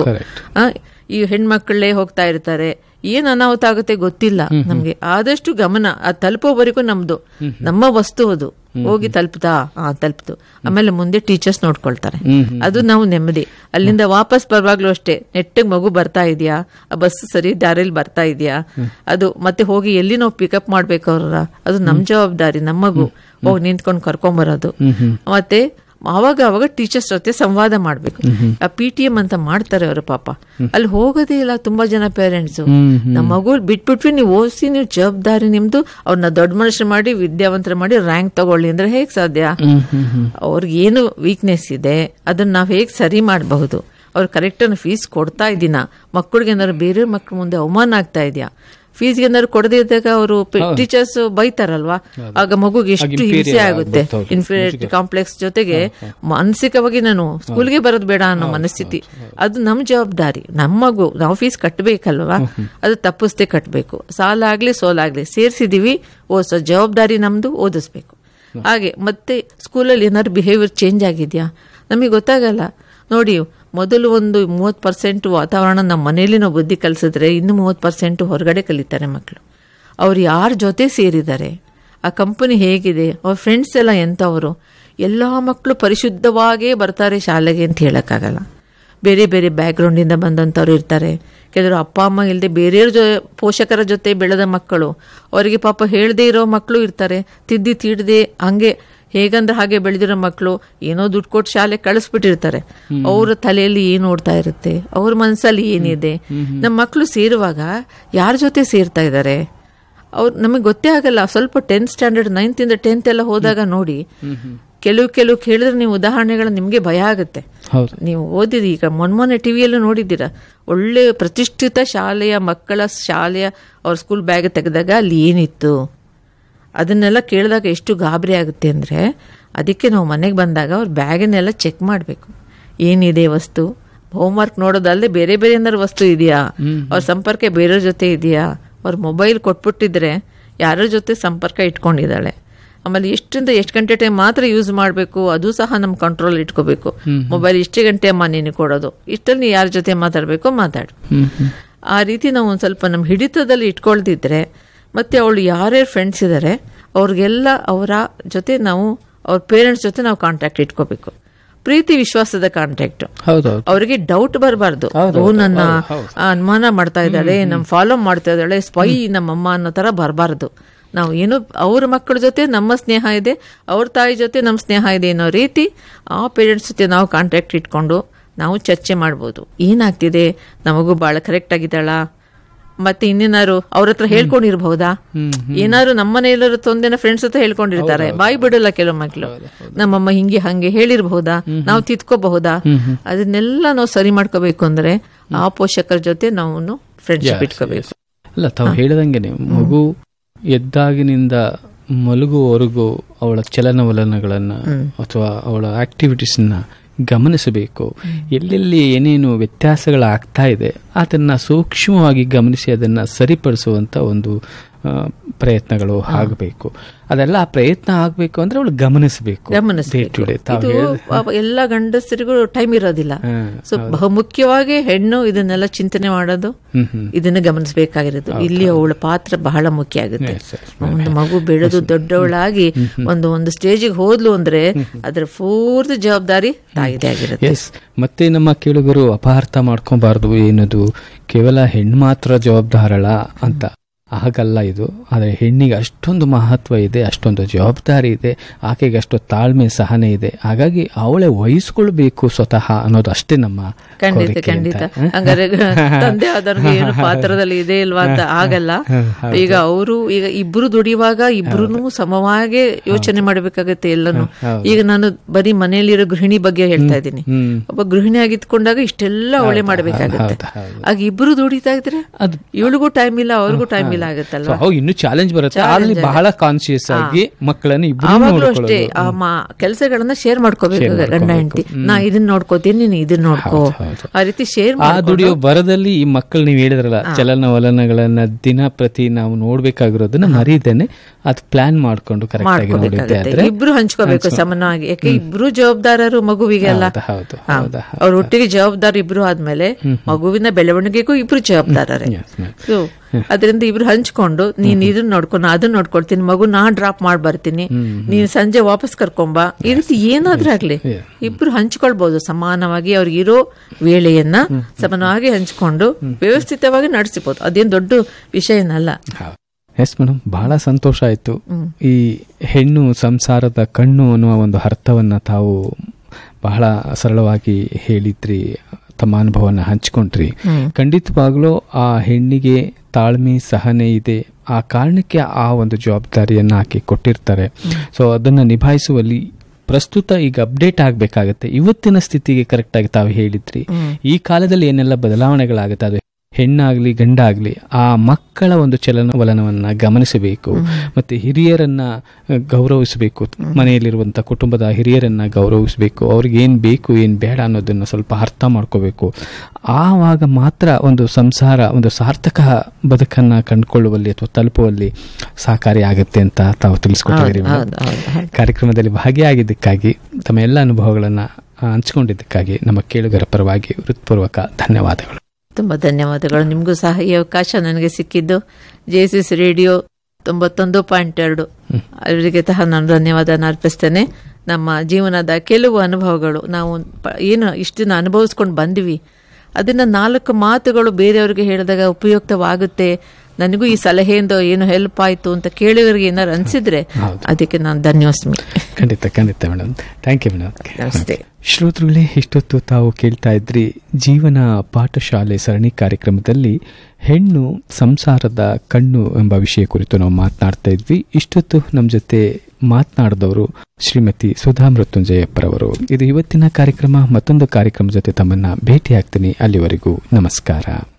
ಈ ಹೆಣ್ಮಕ್ಳೇ ಹೋಗ್ತಾ ಇರ್ತಾರೆ, ಏನ್ ಅನಾಹುತ ಆಗುತ್ತೆ ಗೊತ್ತಿಲ್ಲ ನಮ್ಗೆ. ಆದಷ್ಟು ಗಮನ ಅದು ತಲುಪೋವರೆಗೂ ನಮ್ದು ನಮ್ಮ ವಸ್ತು ಅದು ಹೋಗಿ ತಲುಪ್ತು, ಆಮೇಲೆ ಮುಂದೆ ಟೀಚರ್ಸ್ ನೋಡ್ಕೊಳ್ತಾರೆ, ಅದು ನಾವು ನೆಮ್ಮದಿ. ಅಲ್ಲಿಂದ ವಾಪಸ್ ಬರುವಾಗ್ಲೂ ಅಷ್ಟೇ ನೆಟ್ಟಿಗೆ ಮಗು ಬರ್ತಾ ಇದೆಯಾ, ಆ ಬಸ್ ಸರಿ ದಾರಿಯಲ್ಲಿ ಬರ್ತಾ ಇದೆಯಾ, ಅದು ಮತ್ತೆ ಹೋಗಿ ಎಲ್ಲಿ ನಾವು ಪಿಕಪ್ ಮಾಡ್ಬೇಕು ಅವ್ರ, ಅದು ನಮ್ ಜವಾಬ್ದಾರಿ. ನಮ್ಮ ಮಗು ಹೋಗಿ ನಿಂತ್ಕೊಂಡು ಕರ್ಕೊಂಬರೋದು. ಮತ್ತೆ ಅವಾಗ ಟೀಚರ್ಸ್ ಜೊತೆ ಸಂವಾದ ಮಾಡ್ಬೇಕು. ಆ PTM ಅಂತ ಮಾಡ್ತಾರೆ ಅವರು, ಪಾಪ ಅಲ್ಲಿ ಹೋಗೋದೇ ಇಲ್ಲ ತುಂಬಾ ಜನ ಪೇರೆಂಟ್ಸ್. ನಮ್ಮ ಮಗು ಬಿಟ್ಬಿಟ್ವಿ, ನೀವು ಓದಿಸಿ, ನೀವು ಜವಾಬ್ದಾರಿ ನಿಮ್ದು, ಅವ್ರನ್ನ ದೊಡ್ಡ ಮನುಷ್ಯರು ಮಾಡಿ ವಿದ್ಯಾವಂತರ ಮಾಡಿ ರ್ಯಾಂಕ್ ತಗೊಳ್ಳಿ ಅಂದ್ರೆ ಹೇಗ್ ಸಾಧ್ಯ? ಅವ್ರಿಗೆ ಏನು ವೀಕ್ನೆಸ್ ಇದೆ ಅದನ್ನ ನಾವ್ ಹೇಗ್ ಸರಿ ಮಾಡಬಹುದು? ಅವ್ರು ಕರೆಕ್ಟ್ ಫೀಸ್ ಕೊಡ್ತಾ ಇದ್ದೀನ? ಮಕ್ಕಳಿಗೆ ಏನಾದ್ರು ಬೇರೆ ಮಕ್ಳ ಮುಂದೆ ಅವಮಾನ ಆಗ್ತಾ ಇದೆಯಾ? ಫೀಸ್ಗೆ ಏನಾದ್ರು ಕೊಡದೇ ಇದ್ದಾಗ ಅವರು ಟೀಚರ್ಸ್ ಬೈತಾರಲ್ವಾ, ಆಗ ಮಗುಗೆ ಎಷ್ಟು ಹಿಂಸೆ ಆಗುತ್ತೆ. ಇನ್ಫೀರಿಯಾರಿಟಿ ಕಾಂಪ್ಲೆಕ್ಸ್ ಜೊತೆಗೆ ಮಾನಸಿಕವಾಗಿ ನಾನು ಸ್ಕೂಲ್ಗೆ ಬರೋದು ಬೇಡ ಅನ್ನೋ ಮನಸ್ಥಿತಿ. ಅದು ನಮ್ ಜವಾಬ್ದಾರಿ. ನಮ್ಮ ಮಗು ನಾವು ಫೀಸ್ ಕಟ್ಟಬೇಕಲ್ವಾ, ಅದು ತಪ್ಪಿಸ್ದೆ ಕಟ್ಟಬೇಕು. ಸಾಲ ಆಗ್ಲಿ ಸೋಲಾಗ್ಲಿ ಸೇರ್ಸಿದೀವಿ, ಓದಿಸೋ ಜವಾಬ್ದಾರಿ ನಮ್ದು, ಓದಿಸ್ಬೇಕು. ಹಾಗೆ ಮತ್ತೆ ಸ್ಕೂಲಲ್ಲಿ ಏನಾದ್ರು ಬಿಹೇವಿಯರ್ ಚೇಂಜ್ ಆಗಿದ್ಯಾ ನಮಗೆ ಗೊತ್ತಾಗಲ್ಲ ನೋಡಿ. ಮೊದಲು ಒಂದು 30% ವಾತಾವರಣ ನಮ್ಮ ಮನೆಯಲ್ಲಿ ನಾವು ಬುದ್ಧಿ ಕಲಿಸಿದ್ರೆ, ಇನ್ನು 30% ಹೊರಗಡೆ ಕಲಿತಾರೆ ಮಕ್ಕಳು. ಅವ್ರು ಯಾರ ಜೊತೆ ಸೇರಿದ್ದಾರೆ, ಆ ಕಂಪನಿ ಹೇಗಿದೆ, ಅವ್ರ ಫ್ರೆಂಡ್ಸ್ ಎಲ್ಲ ಎಂಥವರು. ಎಲ್ಲ ಮಕ್ಕಳು ಪರಿಶುದ್ಧವಾಗೇ ಬರ್ತಾರೆ ಶಾಲೆಗೆ ಅಂತ ಹೇಳಕ್ಕಾಗಲ್ಲ. ಬೇರೆ ಬೇರೆ ಬ್ಯಾಕ್ಗ್ರೌಂಡಿಂದ ಬಂದಂಥವ್ರು ಇರ್ತಾರೆ. ಕೆಲವರು ಅಪ್ಪ ಅಮ್ಮ ಇಲ್ಲದೆ ಬೇರೆಯವ್ರ ಪೋಷಕರ ಜೊತೆ ಬೆಳೆದ ಮಕ್ಕಳು, ಅವರಿಗೆ ಪಾಪ ಹೇಳದೇ ಇರೋ ಮಕ್ಕಳು ಇರ್ತಾರೆ. ತಿದ್ದದೆ ಹಂಗೆ ಹೇಗಂದ್ರೆ ಹಾಗೆ ಬೆಳೆದಿರೋ ಮಕ್ಕಳು ಏನೋ ದುಡ್ಡು ಕೊಟ್ಟು ಶಾಲೆ ಕಳಿಸ್ಬಿಟ್ಟಿರ್ತಾರೆ. ಅವ್ರ ತಲೆಯಲ್ಲಿ ಏನ್ ಓಡ್ತಾ ಇರುತ್ತೆ, ಅವ್ರ ಮನಸ್ಸಲ್ಲಿ ಏನಿದೆ. ನಮ್ಮ ಮಕ್ಕಳು ಸೇರುವಾಗ ಯಾರ ಜೊತೆ ಸೇರ್ತಾ ಇದ್ದಾರೆ ಅವ್ರು ನಮಗೆ ಗೊತ್ತೇ ಆಗಲ್ಲ. ಸ್ವಲ್ಪ 10th ಸ್ಟ್ಯಾಂಡರ್ಡ್ 9th ಇಂದ 10th ಎಲ್ಲ ಹೋದಾಗ ನೋಡಿ, ಕೆಲವು ಕೇಳಿದ್ರೆ ನೀವು ಉದಾಹರಣೆಗಳು ನಿಮ್ಗೆ ಭಯ ಆಗುತ್ತೆ. ನೀವು ಓದಿರಿ, ಈಗ ಮೊನ್ನೆ ಟಿವಿಯಲ್ಲೂ ನೋಡಿದ್ದೀರಾ, ಒಳ್ಳೆ ಪ್ರತಿಷ್ಠಿತ ಶಾಲೆಯ ಮಕ್ಕಳ ಶಾಲೆಯ ಅವ್ರ ಸ್ಕೂಲ್ ಬ್ಯಾಗ್ ತೆಗೆದಾಗ ಅಲ್ಲಿ ಏನಿತ್ತು ಅದನ್ನೆಲ್ಲ ಕೇಳಿದಾಗ ಎಷ್ಟು ಗಾಬರಿ ಆಗುತ್ತೆ ಅಂದರೆ, ಅದಕ್ಕೆ ನಾವು ಮನೆಗೆ ಬಂದಾಗ ಅವ್ರ ಬ್ಯಾಗನ್ನೆಲ್ಲ ಚೆಕ್ ಮಾಡಬೇಕು, ಏನಿದೆ ವಸ್ತು. ಹೋಮ್ವರ್ಕ್ ನೋಡೋದಲ್ಲದೆ ಬೇರೆ ಬೇರೆ ಏನಾದ್ರು ವಸ್ತು ಇದೆಯಾ, ಅವ್ರ ಸಂಪರ್ಕ ಬೇರೆಯವ್ರ ಜೊತೆ ಇದೆಯಾ, ಅವ್ರ ಮೊಬೈಲ್ ಕೊಟ್ಬಿಟ್ಟಿದ್ರೆ ಯಾರ ಜೊತೆ ಸಂಪರ್ಕ ಇಟ್ಕೊಂಡಿದ್ದಾಳೆ, ಆಮೇಲೆ ಎಷ್ಟರಿಂದ ಎಷ್ಟು ಗಂಟೆ ಟೈಮ್ ಮಾತ್ರ ಯೂಸ್ ಮಾಡಬೇಕು ಅದು ಸಹ ನಮ್ಮ ಕಂಟ್ರೋಲ್ ಇಟ್ಕೋಬೇಕು. ಮೊಬೈಲ್ ಇಷ್ಟೇ ಗಂಟೆ ಅಮ್ಮ ನೀನು ಕೊಡೋದು, ಇಷ್ಟಲ್ಲಿ ಯಾರ ಜೊತೆ ಮಾತಾಡಬೇಕು ಮಾತಾಡು. ಆ ರೀತಿ ನಾವು ಒಂದು ಸ್ವಲ್ಪ ನಮ್ಮ ಹಿಡಿತದಲ್ಲಿ ಇಟ್ಕೊಳ್ದಿದ್ರೆ, ಮತ್ತೆ ಅವಳು ಯಾರ್ಯಾರು ಫ್ರೆಂಡ್ಸ್ ಇದ್ದಾರೆ ಅವ್ರಿಗೆಲ್ಲ ಅವರ ಜೊತೆ ನಾವು ಅವ್ರ ಪೇರೆಂಟ್ಸ್ ಜೊತೆ ನಾವು ಕಾಂಟ್ಯಾಕ್ಟ್ ಇಟ್ಕೋಬೇಕು. ಪ್ರೀತಿ ವಿಶ್ವಾಸದ ಕಾಂಟ್ಯಾಕ್ಟ್. ಅವರಿಗೆ ಡೌಟ್ ಬರಬಾರ್ದು, ನನ್ನ ಅನುಮಾನ ಮಾಡ್ತಾ ಇದ್ದಾಳೆ, ನಮ್ ಫಾಲೋ ಮಾಡ್ತಾ ಇದ್ದಾಳೆ, ಸ್ಪೈ ನಮ್ಮಮ್ಮ ಅನ್ನೋ ತರ ಬರಬಾರ್ದು. ನಾವು ಏನು ಅವ್ರ ಮಕ್ಕಳ ಜೊತೆ ನಮ್ಮ ಸ್ನೇಹ ಇದೆ, ಅವ್ರ ತಾಯಿ ಜೊತೆ ನಮ್ಮ ಸ್ನೇಹ ಇದೆ ಅನ್ನೋ ರೀತಿ ಆ ಪೇರೆಂಟ್ಸ್ ಜೊತೆ ನಾವು ಕಾಂಟ್ಯಾಕ್ಟ್ ಇಟ್ಕೊಂಡು ನಾವು ಚರ್ಚೆ ಮಾಡ್ಬೋದು. ಏನಾಗ್ತಿದೆ, ನಮಗೂ ಬಹಳ ಕರೆಕ್ಟ್ ಆಗಿದ್ದಾಳ, ಮತ್ತೆ ಇನ್ನೇನಾರು ಅವ್ರ ಹತ್ರ ಹೇಳ್ಕೊಂಡಿರ್ಬಹುದಾ, ಏನಾದ್ರು ನಮ್ಮನೆಯಲ್ಲರೂ ತೊಂದೆನ ಫ್ರೆಂಡ್ಸ್ ಹತ್ರ ಹೇಳ್ಕೊಂಡಿರ್ತಾರೆ, ಬಾಯಿ ಬಿಡಲ್ಲ ಕೆಲವು ಮಕ್ಕಳು, ನಮ್ಮಮ್ಮ ಹಿಂಗೆ ಹಂಗೆ ಹೇಳಿರ್ಬಹುದಾ, ನಾವು ತಿದ್ಕೋಬಹುದಾ, ಅದನ್ನೆಲ್ಲ ನಾವು ಸರಿ ಮಾಡ್ಕೋಬೇಕು ಅಂದ್ರೆ ಆ ಪೋಷಕರ ಜೊತೆ ನಾವು ಫ್ರೆಂಡ್ಶಿಪ್ ಇಟ್ಕೋಬೇಕು. ಅಲ್ಲ, ತಾವು ಹೇಳಿದಂಗೆನೆ ಮಗು ಎದ್ದಾಗಿನಿಂದ ಮಲಗುವವರೆಗೂ ಅವಳ ಚಲನವಲನಗಳನ್ನ ಅಥವಾ ಅವಳ ಆಕ್ಟಿವಿಟೀಸ್ನ ಗಮನಿಸಬೇಕು. ಎಲ್ಲೆಲ್ಲಿ ಏನೇನು ವ್ಯತ್ಯಾಸಗಳಾಗ್ತಾ ಇದೆ ಅದನ್ನ ಸೂಕ್ಷ್ಮವಾಗಿ ಗಮನಿಸಿ ಅದನ್ನ ಸರಿಪಡಿಸುವಂತ ಒಂದು ಪ್ರಯತ್ನಗಳು ಆಗಬೇಕು. ಅದೆಲ್ಲ ಪ್ರಯತ್ನ ಆಗ್ಬೇಕು ಅಂದ್ರೆ ಅವಳು ಗಮನಿಸಬೇಕು. ಎಲ್ಲ ಗಂಡಸರಿಗೂ ಟೈಮ್ ಇರೋದಿಲ್ಲ. ಸೊ ಬಹುಮುಖ್ಯವಾಗಿ ಹೆಣ್ಣು ಇದನ್ನೆಲ್ಲ ಚಿಂತನೆ ಮಾಡೋದು, ಇದನ್ನ ಗಮನಿಸಬೇಕಾಗಿರೋದು. ಇಲ್ಲಿ ಅವಳ ಪಾತ್ರ ಬಹಳ ಮುಖ್ಯ ಆಗುತ್ತೆ. ಒಂದು ಮಗು ಬೆಳೆದು ದೊಡ್ಡವಳಾಗಿ ಒಂದು ಸ್ಟೇಜಿಗೆ ಹೋದ್ಲು ಅಂದ್ರೆ ಅದರ ಪೂರ್ತಿ ಜವಾಬ್ದಾರಿ ತಾಯಿದೇ ಆಗಿರುತ್ತೆ. ಮತ್ತೆ ನಮ್ಮ ಕೇಳುಗರು ಅಪಾರ್ಥ ಮಾಡ್ಕೊಬಾರ್ದು, ಏನದು ಕೇವಲ ಹೆಣ್ಣು ಮಾತ್ರ ಜವಾಬ್ದಾರಳ ಅಂತ. ಹಾಗಲ್ಲ ಇದು. ಆದರೆ ಹೆಣ್ಣಿಗೆ ಅಷ್ಟೊಂದು ಮಹತ್ವ ಇದೆ, ಅಷ್ಟೊಂದು ಜವಾಬ್ದಾರಿ ಇದೆ, ಆಕೆಗೆ ಅಷ್ಟು ತಾಳ್ಮೆ ಸಹನೆ ಇದೆ. ಹಾಗಾಗಿ ಅವಳೇ ವಹಿಸ್ಕೊಳ್ಬೇಕು ಸ್ವತಃ ಅನ್ನೋದು ಅಷ್ಟೇ ನಮ್ಮ ಖಂಡಿತ. ಹಂಗಾರೆ ತಂದೆ ಆದವ್ರಿಗೆ ಏನು ಪಾತ್ರದಲ್ಲಿ ಇದೆ ಇಲ್ವಾ ಅಂತ ಆಗಲ್ಲ. ಈಗ ಇಬ್ರು ದುಡಿಯುವಾಗ ಇಬ್ರು ಸಮವಾಗಿ ಯೋಚನೆ ಮಾಡಬೇಕಾಗತ್ತೆ ಎಲ್ಲಾನು. ಈಗ ನಾನು ಬರೀ ಮನೆಯಲ್ಲಿರೋ ಗೃಹಿಣಿ ಬಗ್ಗೆ ಹೇಳ್ತಾ ಇದ್ದೀನಿ. ಒಬ್ಬ ಗೃಹಿಣಿ ಆಗಿತ್ಕೊಂಡಾಗ ಇಷ್ಟೆಲ್ಲ ಅವಳೇ ಮಾಡಬೇಕಾಗತ್ತೆ. ಆಗ ಇಬ್ರು ದುಡಿತಾ ಇದ್ರೆ ಇವಳಿಗೂ ಟೈಮ್ ಇಲ್ಲ, ಅವ್ರಿಗೂ ಟೈಮ್ ಇಲ್ಲ ಆಗುತ್ತಲ್ಲ. ಇನ್ನು ಚಾಲೆಂಜ್ ಬರುತ್ತೆ. ಅಲ್ಲಿ ಬಹಳ ಕಾನ್ಶಿಯಸ್ ಆಗಿ ಮಕ್ಕಳನ್ನು ಆವಾಗಲೂ ಅಷ್ಟೇ ಕೆಲಸಗಳನ್ನ ಶೇರ್ ಮಾಡ್ಕೋಬೇಕು. ಗಂಡ ಹೆಂಡತಿ, ನಾ ಇದನ್ನ ನೋಡ್ಕೋತೀನಿ, ನೀನು ಇದನ್ನ ನೋಡ್ಕೋ, ಆ ರೀತಿ ಶೇರ್ ದುಡಿಯೋ ಬರದಲ್ಲಿ ಈ ಮಕ್ಕಳು ನೀವು ಹೇಳಿದ್ರಲ್ಲ ಚಲನವಲನಗಳನ್ನ ದಿನ ಪ್ರತಿ ನಾವು ನೋಡ್ಬೇಕಾಗಿರೋದನ್ನ ಮರೀದೇನೆ ಅದು ಪ್ಲಾನ್ ಮಾಡ್ಕೊಂಡು ಕರೆಕ್ಟ್ ಆಗಿ ನೋಡಿದ್ರೆ ಇಬ್ರು ಹಂಚ್ಕೋಬೇಕು ಸಮನವಾಗಿ. ಯಾಕೆ ಇಬ್ರು ಜವಾಬ್ದಾರರು ಮಗುವಿಗೆಲ್ಲ. ಅವ್ರ ಒಟ್ಟಿಗೆ ಜವಾಬ್ದಾರ ಇಬ್ರು ಆದ್ಮೇಲೆ ಮಗುವಿನ ಬೆಳವಣಿಗೆಗೂ ಇಬ್ರು ಜವಾಬ್ದಾರರೇ. ಅದರಿಂದ ಇಬ್ರು ಹಂಚ್ಕೊಂಡು ನೀನ್ ಇದನ್ನ ನೋಡ್ಕೊಂಡು ಅದನ್ನ ನೋಡ್ಕೊಳ್ತೀನಿ, ಮಗು ನಾ ಡ್ರಾಪ್ ಮಾಡಿ ಬರ್ತೀನಿ, ನೀನ್ ಸಂಜೆ ವಾಪಸ್ ಕರ್ಕೊಂಬ, ಈ ರೀತಿ ಏನಾದ್ರೂ ಆಗ್ಲಿ ಇಬ್ರು ಹಂಚ್ಕೊಳ್ಬಹುದು ಸಮಾನವಾಗಿ. ಅವ್ರಿಗಿರೋ ವೇಳೆಯನ್ನ ಸಮಾನವಾಗಿ ಹಂಚ್ಕೊಂಡು ವ್ಯವಸ್ಥಿತವಾಗಿ ನಡೆಸಬಹುದು. ಅದೇನ್ ದೊಡ್ಡ ವಿಷಯನಲ್ಲ. ಎಸ್ ಮೇಡಮ್, ಬಹಳ ಸಂತೋಷ ಆಯ್ತು. ಈ ಹೆಣ್ಣು ಸಂಸಾರದ ಕಣ್ಣು ಅನ್ನುವ ಒಂದು ಅರ್ಥವನ್ನ ತಾವು ಬಹಳ ಸರಳವಾಗಿ ಹೇಳಿದ್ರಿ, ತಮ್ಮ ಅನುಭವನ ಹಂಚ್ಕೊಂಡ್ರಿ. ಖಂಡಿತವಾಗ್ಲೂ ಆ ಹೆಣ್ಣಿಗೆ ತಾಳ್ಮೆ ಸಹನೆ ಇದೆ, ಆ ಕಾರಣಕ್ಕೆ ಆ ಒಂದು ಜವಾಬ್ದಾರಿಯನ್ನ ಆಕೆ ಕೊಟ್ಟಿರ್ತಾರೆ. ಸೊ ಅದನ್ನ ನಿಭಾಯಿಸುವಲ್ಲಿ ಪ್ರಸ್ತುತ ಈಗ ಅಪ್ಡೇಟ್ ಆಗ್ಬೇಕಾಗತ್ತೆ. ಇವತ್ತಿನ ಸ್ಥಿತಿಗೆ ಕರೆಕ್ಟ್ ಆಗಿ ತಾವು ಹೇಳಿದ್ರಿ. ಈ ಕಾಲದಲ್ಲಿ ಏನೆಲ್ಲ ಬದಲಾವಣೆಗಳಾಗುತ್ತೆ, ಅದು ಹೆಣ್ಣಾಗ್ಲಿ ಗಂಡಾಗ್ಲಿ ಆ ಮಕ್ಕಳ ಒಂದು ಚಲನವಲನವನ್ನ ಗಮನಿಸಬೇಕು. ಮತ್ತೆ ಹಿರಿಯರನ್ನ ಗೌರವಿಸಬೇಕು, ಮನೆಯಲ್ಲಿರುವಂತ ಕುಟುಂಬದ ಹಿರಿಯರನ್ನ ಗೌರವಿಸಬೇಕು. ಅವ್ರಿಗೆ ಏನ್ ಬೇಕು ಏನ್ ಬೇಡ ಅನ್ನೋದನ್ನ ಸ್ವಲ್ಪ ಅರ್ಥ ಮಾಡ್ಕೋಬೇಕು. ಆವಾಗ ಮಾತ್ರ ಒಂದು ಸಂಸಾರ ಒಂದು ಸಾರ್ಥಕ ಬದುಕನ್ನ ಕಂಡುಕೊಳ್ಳುವಲ್ಲಿ ಅಥವಾ ತಲುಪುವಲ್ಲಿ ಸಹಕಾರಿ ಆಗುತ್ತೆ ಅಂತ ತಾವು ತಿಳಿಸ್ಕೊಟ್ಟಿದ್ದೀರಿ. ಕಾರ್ಯಕ್ರಮದಲ್ಲಿ ಭಾಗಿಯಾಗಿದ್ದಕ್ಕಾಗಿ, ತಮ್ಮ ಎಲ್ಲ ಅನುಭವಗಳನ್ನ ಹಂಚಿಕೊಂಡಿದ್ದಕ್ಕಾಗಿ ನಮ್ಮ ಕೇಳುಗರ ಪರವಾಗಿ ಹೃತ್ಪೂರ್ವಕ ಧನ್ಯವಾದಗಳು. ತುಂಬಾ ಧನ್ಯವಾದಗಳು. ನಿಮಗೂ ಸಹ ಈ ಅವಕಾಶ ನನಗೆ ಸಿಕ್ಕಿದ್ದು JSS ರೇಡಿಯೋ 91.2 ಅವರಿಗೆ ಸಹ ನಾನು ಧನ್ಯವಾದನ ಅರ್ಪಿಸ್ತೇನೆ. ನಮ್ಮ ಜೀವನದ ಕೆಲವು ಅನುಭವಗಳು ನಾವು ಏನು ಇಷ್ಟು ದಿನ ಅನುಭವಿಸ್ಕೊಂಡು ಬಂದಿವಿ, ಅದನ್ನ 4 ಮಾತುಗಳು ಬೇರೆಯವ್ರಿಗೆ ಹೇಳಿದಾಗ ಉಪಯುಕ್ತವಾಗುತ್ತೆ, ನನಗೂ ಈ ಸಲಹೆಯಿಂದ ಏನು ಹೆಲ್ಪ್ ಆಯ್ತು ಅಂತ ಕೇಳಿದವರಿಗೆ ಏನಾರು ಅನ್ಸಿದ್ರೆ ಅದಕ್ಕೆ ನಾನು ಧನ್ಯೋಸ್ಮಿ. ಖಂಡಿತ ಮೇಡಮ್. Thank you madam. ನಮಸ್ತೆ. ಶ್ರೋತೃಗಳೇ, ಇಷ್ಟೊತ್ತು ತಾವು ಕೇಳ್ತಾ ಇದ್ರಿ ಜೀವನ ಪಾಠಶಾಲೆ ಸರಣಿ ಕಾರ್ಯಕ್ರಮದಲ್ಲಿ ಹೆಣ್ಣು ಸಂಸಾರದ ಕಣ್ಣು ಎಂಬ ವಿಷಯ ಕುರಿತು ನಾವು ಮಾತನಾಡ್ತಾ ಇದ್ವಿ. ಇಷ್ಟೊತ್ತು ನಮ್ಮ ಜೊತೆ ಮಾತನಾಡಿದವರು ಶ್ರೀಮತಿ ಸುಧಾ ಮೃತ್ಯುಂಜಯಪ್ಪರವರು. ಇದು ಇವತ್ತಿನ ಕಾರ್ಯಕ್ರಮ. ಮತ್ತೊಂದು ಕಾರ್ಯಕ್ರಮ ಜೊತೆ ತಮ್ಮನ್ನ ಭೇಟಿ ಆಗ್ತೀನಿ. ಅಲ್ಲಿವರೆಗೂ ನಮಸ್ಕಾರ.